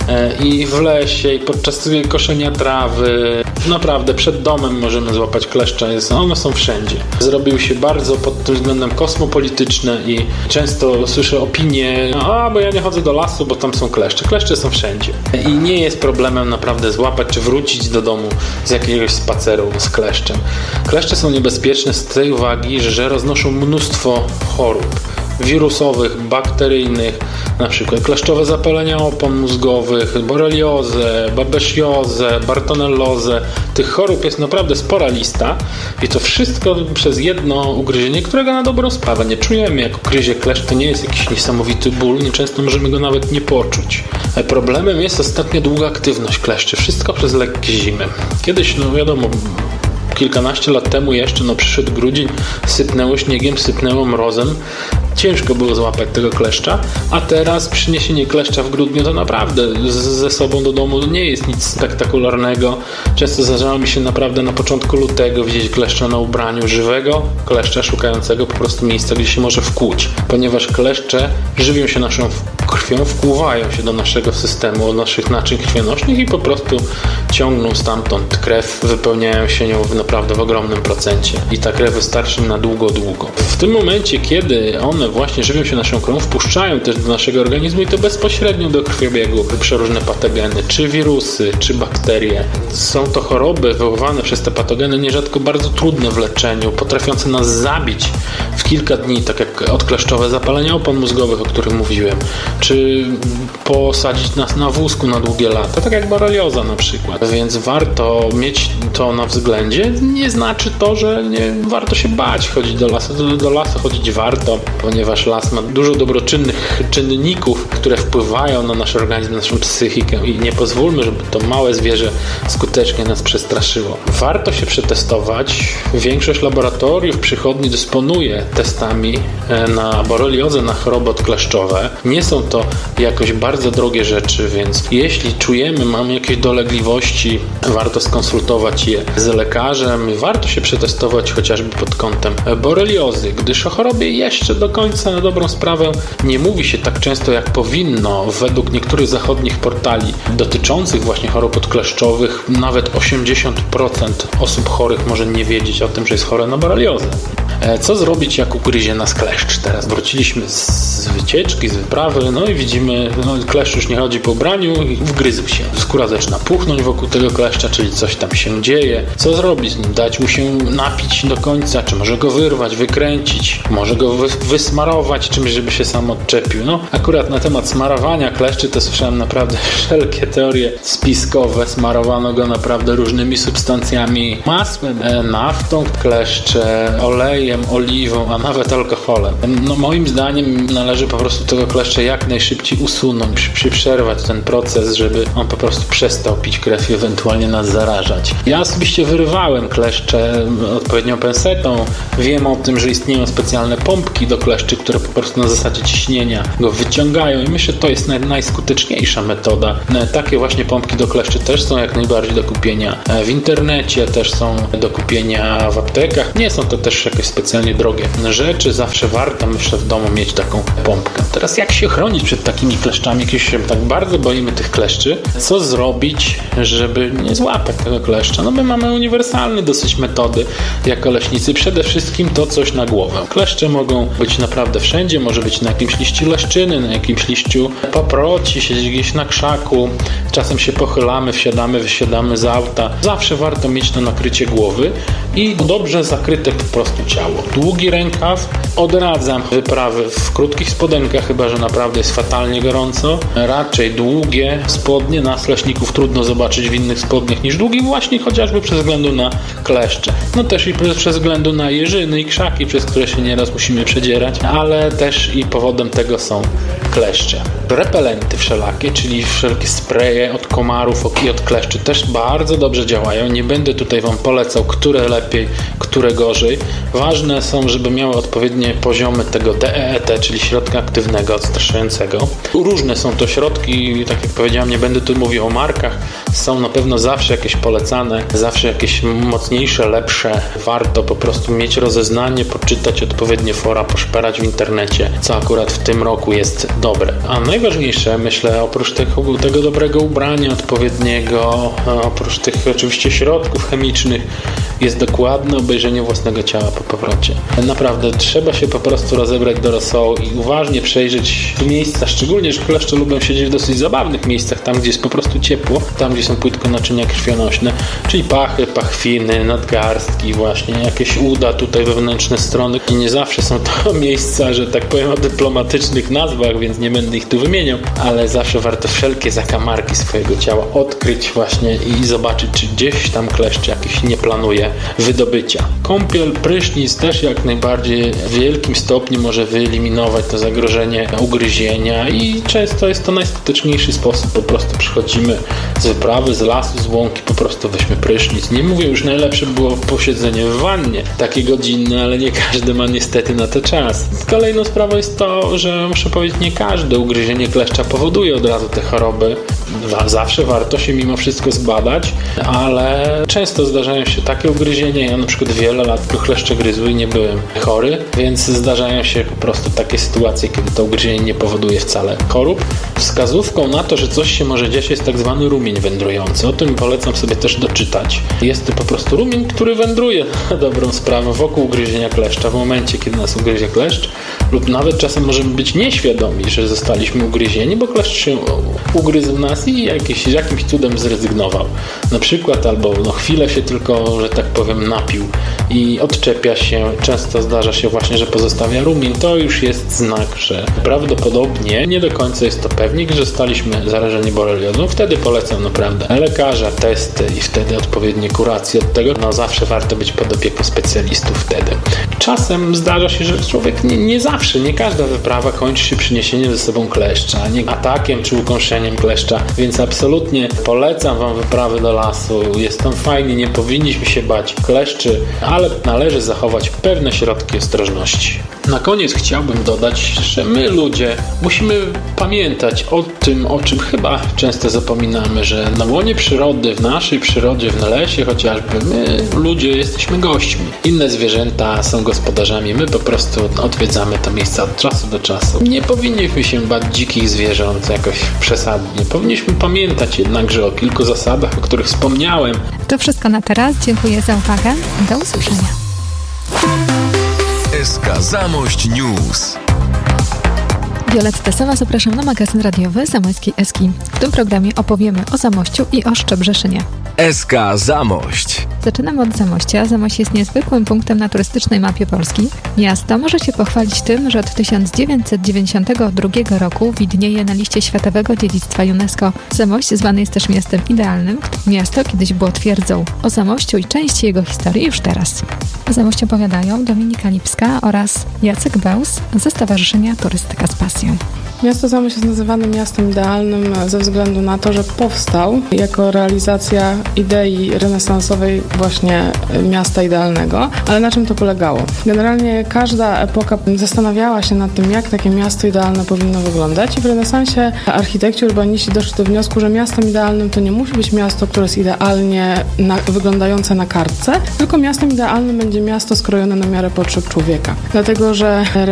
i w lesie, i podczas koszenia trawy. Naprawdę, przed domem możemy złapać kleszcze. One są wszędzie. Zrobił się bardzo pod tym względem kosmopolityczny i często słyszę opinie, a bo ja nie chodzę do lasu, bo tam są kleszcze. Kleszcze są wszędzie. I nie jest problemem naprawdę złapać czy wrócić do domu z jakiegoś spaceru z kleszczem. Kleszcze są niebezpieczne z tej uwagi, że roznoszą mnóstwo chorób wirusowych, bakteryjnych, na przykład kleszczowe zapalenia opon mózgowych, boreliozę, babesiozę, bartonellozę. Tych chorób jest naprawdę spora lista i to wszystko przez jedno ugryzienie, którego na dobrą sprawę nie czujemy. Jak ugryzie kleszcz, to nie jest jakiś niesamowity ból, nieczęsto możemy go nawet nie poczuć. Problemem jest ostatnio długa aktywność kleszczy. Wszystko przez lekkie zimy. Kiedyś, no wiadomo, kilkanaście lat temu jeszcze, no przyszedł grudzień, sypnęło śniegiem, sypnęło mrozem. Ciężko było złapać tego kleszcza, a teraz przyniesienie kleszcza w grudniu to naprawdę ze sobą do domu nie jest nic spektakularnego. Często zdarzało mi się naprawdę na początku lutego widzieć kleszcza na ubraniu, żywego kleszcza szukającego po prostu miejsca, gdzie się może wkłuć, ponieważ kleszcze żywią się naszą krwią, wkłuwają się do naszego systemu, od naszych naczyń krwionośnych i po prostu ciągną stamtąd krew, wypełniają się nią w naprawdę w ogromnym procencie i ta krew wystarczy na długo, długo. W tym momencie, kiedy one właśnie żywią się naszą krwią, wpuszczają też do naszego organizmu i to bezpośrednio do krwiobiegu przeróżne patogeny, czy wirusy, czy bakterie. Są to choroby wywoływane przez te patogeny, nierzadko bardzo trudne w leczeniu, potrafiące nas zabić w kilka dni, tak jak odkleszczowe zapalenia opon mózgowych, o których mówiłem, czy posadzić nas na wózku na długie lata, tak jak borelioza na przykład. Więc warto mieć to na względzie. Nie znaczy to, że nie warto się bać chodzić do lasu. Do, do lasu chodzić warto, ponieważ las ma dużo dobroczynnych czynników, które wpływają na nasz organizm, na naszą psychikę i nie pozwólmy, żeby to małe zwierzę skutecznie nas przestraszyło. Warto się przetestować. Większość laboratoriów przychodni dysponuje testami na boreliozę, na choroby odkleszczowe. Nie są to jakoś bardzo drogie rzeczy, więc jeśli czujemy, mamy jakieś dolegliwości, warto skonsultować je z lekarzem. Warto się przetestować chociażby pod kątem boreliozy, gdyż o chorobie jeszcze do końca na dobrą sprawę nie mówi się tak często jak powinno. Według niektórych zachodnich portali dotyczących właśnie chorób odkleszczowych nawet osiemdziesiąt procent osób chorych może nie wiedzieć o tym, że jest chore na boreliozę. Co zrobić, jak ugryzie nas kleszcz? Teraz wróciliśmy z wycieczki, z wyprawy, no i i widzimy, no kleszcz już nie chodzi po ubraniu i wgryzł się. Skóra zaczyna puchnąć wokół tego kleszcza, czyli coś tam się dzieje. Co zrobić z nim? Dać mu się napić do końca, czy może go wyrwać, wykręcić, może go wy- wysmarować czymś, żeby się sam odczepił. No akurat na temat smarowania kleszczy to słyszałem naprawdę wszelkie teorie spiskowe. Smarowano go naprawdę różnymi substancjami, masłem, naftą kleszcze, olejem, oliwą, a nawet alkoholem. No moim zdaniem należy po prostu tego kleszcza jak najszybciej usunąć, przerwać ten proces, żeby on po prostu przestał pić krew i ewentualnie nas zarażać. Ja osobiście wyrywałem kleszcze odpowiednią pensetą. Wiem o tym, że istnieją specjalne pompki do kleszczy, które po prostu na zasadzie ciśnienia go wyciągają i myślę, że to jest naj, najskuteczniejsza metoda. Takie właśnie pompki do kleszczy też są jak najbardziej do kupienia w internecie, też są do kupienia w aptekach. Nie są to też jakieś specjalnie drogie rzeczy. Zawsze warto, myślę, w domu mieć taką pompkę. Teraz jak się chronić przed takimi kleszczami, jak się tak bardzo boimy tych kleszczy? Co zrobić, żeby nie złapać tego kleszcza? No my mamy uniwersalne dosyć metody jako leśnicy. Przede wszystkim to coś na głowę. Kleszcze mogą być naprawdę wszędzie. Może być na jakimś liściu leszczyny, na jakimś liściu paproci, siedzieć gdzieś na krzaku. Czasem się pochylamy, wsiadamy, wysiadamy z auta. Zawsze warto mieć to nakrycie głowy i dobrze zakryte po prostu ciało. Długi rękaw. Odradzam wyprawy w krótkich spodenkach, chyba że naprawdę jest fatalnie gorąco. Raczej długie spodnie. Nas leśników trudno zobaczyć w innych spodniach niż długi, właśnie chociażby przez względu na kleszcze. No też i przez względu na jeżyny i krzaki, przez które się nieraz musimy przedzierać, ale też i powodem tego są kleszcze. Repelenty wszelakie, czyli wszelkie spreje od komarów i od kleszczy też bardzo dobrze działają. Nie będę tutaj Wam polecał, które lepiej, które gorzej. Ważne są, żeby miały odpowiednie poziomy tego D E E T, czyli środka aktywnego, odstraszającego. Różne są to środki, tak jak powiedziałem, nie będę tu mówił o markach. Są na pewno zawsze jakieś polecane, zawsze jakieś mocniejsze, lepsze. Warto po prostu mieć rozeznanie, poczytać odpowiednie fora, poszperać w internecie, co akurat w tym roku jest dobre. A najważniejsze, myślę, oprócz tego, tego dobrego ubrania odpowiedniego, oprócz tych oczywiście środków chemicznych, jest dokładne obejrzenie własnego ciała po powrocie. Naprawdę trzeba się po prostu rozebrać do rosołu i uważnie przejrzeć miejsca, szczególnie, że kleszcze lubią siedzieć w dosyć zabawnych miejscach, tam gdzie jest po prostu ciepło, tam gdzie są płytko naczynia krwionośne, czyli pachy, pachwiny, nadgarstki, właśnie jakieś uda, tutaj wewnętrzne strony. I nie zawsze są to miejsca, że tak powiem, o dyplomatycznych nazwach, więc nie będę ich tu wymieniał, ale zawsze warto wszelkie zakamarki swojego ciała odkryć właśnie i zobaczyć, czy gdzieś tam kleszcz jakiś nie planuje wydobycia. Kąpiel, prysznic też jak najbardziej w wielkim stopniu może wyeliminować to zagrożenie ugryzienia i często jest to najskuteczniejszy sposób. Po prostu przychodzimy z wyprawy, z lasu, z łąki, po prostu weźmy prysznic. Nie mówię, już najlepsze było posiedzenie w wannie, takie godzinne, ale nie każdy ma niestety na to czas. Kolejną sprawą jest to, że muszę powiedzieć, nie każde ugryzienie kleszcza powoduje od razu te choroby. Zawsze warto się mimo wszystko zbadać, ale często zdarzają się takie ugryzienia. Ja na przykład wiele lat tylko kleszcze gryzły i nie byłem chory, więc zdarzają się po prostu takie sytuacje, kiedy to ugryzienie nie powoduje wcale chorób. Wskazówką na to, że coś się może dziać, jest tak zwany rumień wędrujący. O tym polecam sobie też doczytać. Jest to po prostu rumień, który wędruje na dobrą sprawę wokół ugryzienia kleszcza. W momencie, kiedy nas ugryzie kleszcz, lub nawet czasem możemy być nieświadomi, że zostaliśmy ugryzieni, bo kleszcz się ugryzł nas i jakiś, jakimś cudem zrezygnował. Na przykład albo no, chwilę się tylko, że tak powiem, napił i odczepia się. Często zdarza się właśnie, że pozostawia rumień. To już jest znak, że prawdopodobnie nie do końca jest to pewnik, że zostaliśmy zarażeni boreliozą. Wtedy polecam naprawdę lekarza, testy i wtedy odpowiednie kuracje od tego. No zawsze warto być pod opieką specjalistów wtedy. Czasem zdarza się, że człowiek nie, nie zawsze, nie każda wyprawa kończy się przyniesieniem ze sobą kleszcza, nie atakiem czy ukąszeniem kleszcza, więc absolutnie polecam Wam wyprawy do lasu. Jest tam fajnie, nie powinniśmy się bać kleszczy, ale należy zachować pewne środki ostrożności. Na koniec chciałbym dodać, że my ludzie musimy pamiętać o tym, o czym chyba często zapominamy, że na łonie przyrody, w naszej przyrodzie, w lesie chociażby, my ludzie jesteśmy gośćmi. Inne zwierzęta są gospodarzami, my po prostu odwiedzamy to miejsce od czasu do czasu. Nie powinniśmy się bać dzikich zwierząt jakoś przesadnie. Powinniśmy pamiętać jednakże o kilku zasadach, o których wspomniałem. To wszystko na teraz. Dziękuję za uwagę. Do usłyszenia. S K Zamość News. Wioletta Sowa, zapraszam na magazyn radiowy Zamojskiej Eski. W tym programie opowiemy o Zamościu i o Szczebrzeszynie. S K Zamość. Zaczynamy od Zamościa. Zamość jest niezwykłym punktem na turystycznej mapie Polski. Miasto może się pochwalić tym, że od tysiąc dziewięćset dziewięćdziesiątego drugiego roku widnieje na liście Światowego Dziedzictwa UNESCO. Zamość zwany jest też miastem idealnym. Miasto kiedyś było twierdzą. O Zamościu i części jego historii już teraz. O Zamościu opowiadają Dominika Lipska oraz Jacek Bełz ze Stowarzyszenia Turystyka z Pasją. Miasto Zamość jest nazywane miastem idealnym ze względu na to, że powstał jako realizacja idei renesansowej właśnie miasta idealnego. Ale na czym to polegało? Generalnie każda epoka zastanawiała się nad tym, jak takie miasto idealne powinno wyglądać i w renesansie architekci, urbaniści doszli do wniosku, że miastem idealnym to nie musi być miasto, które jest idealnie na, wyglądające na kartce, tylko miastem idealnym będzie miasto skrojone na miarę potrzeb człowieka. Dlatego, że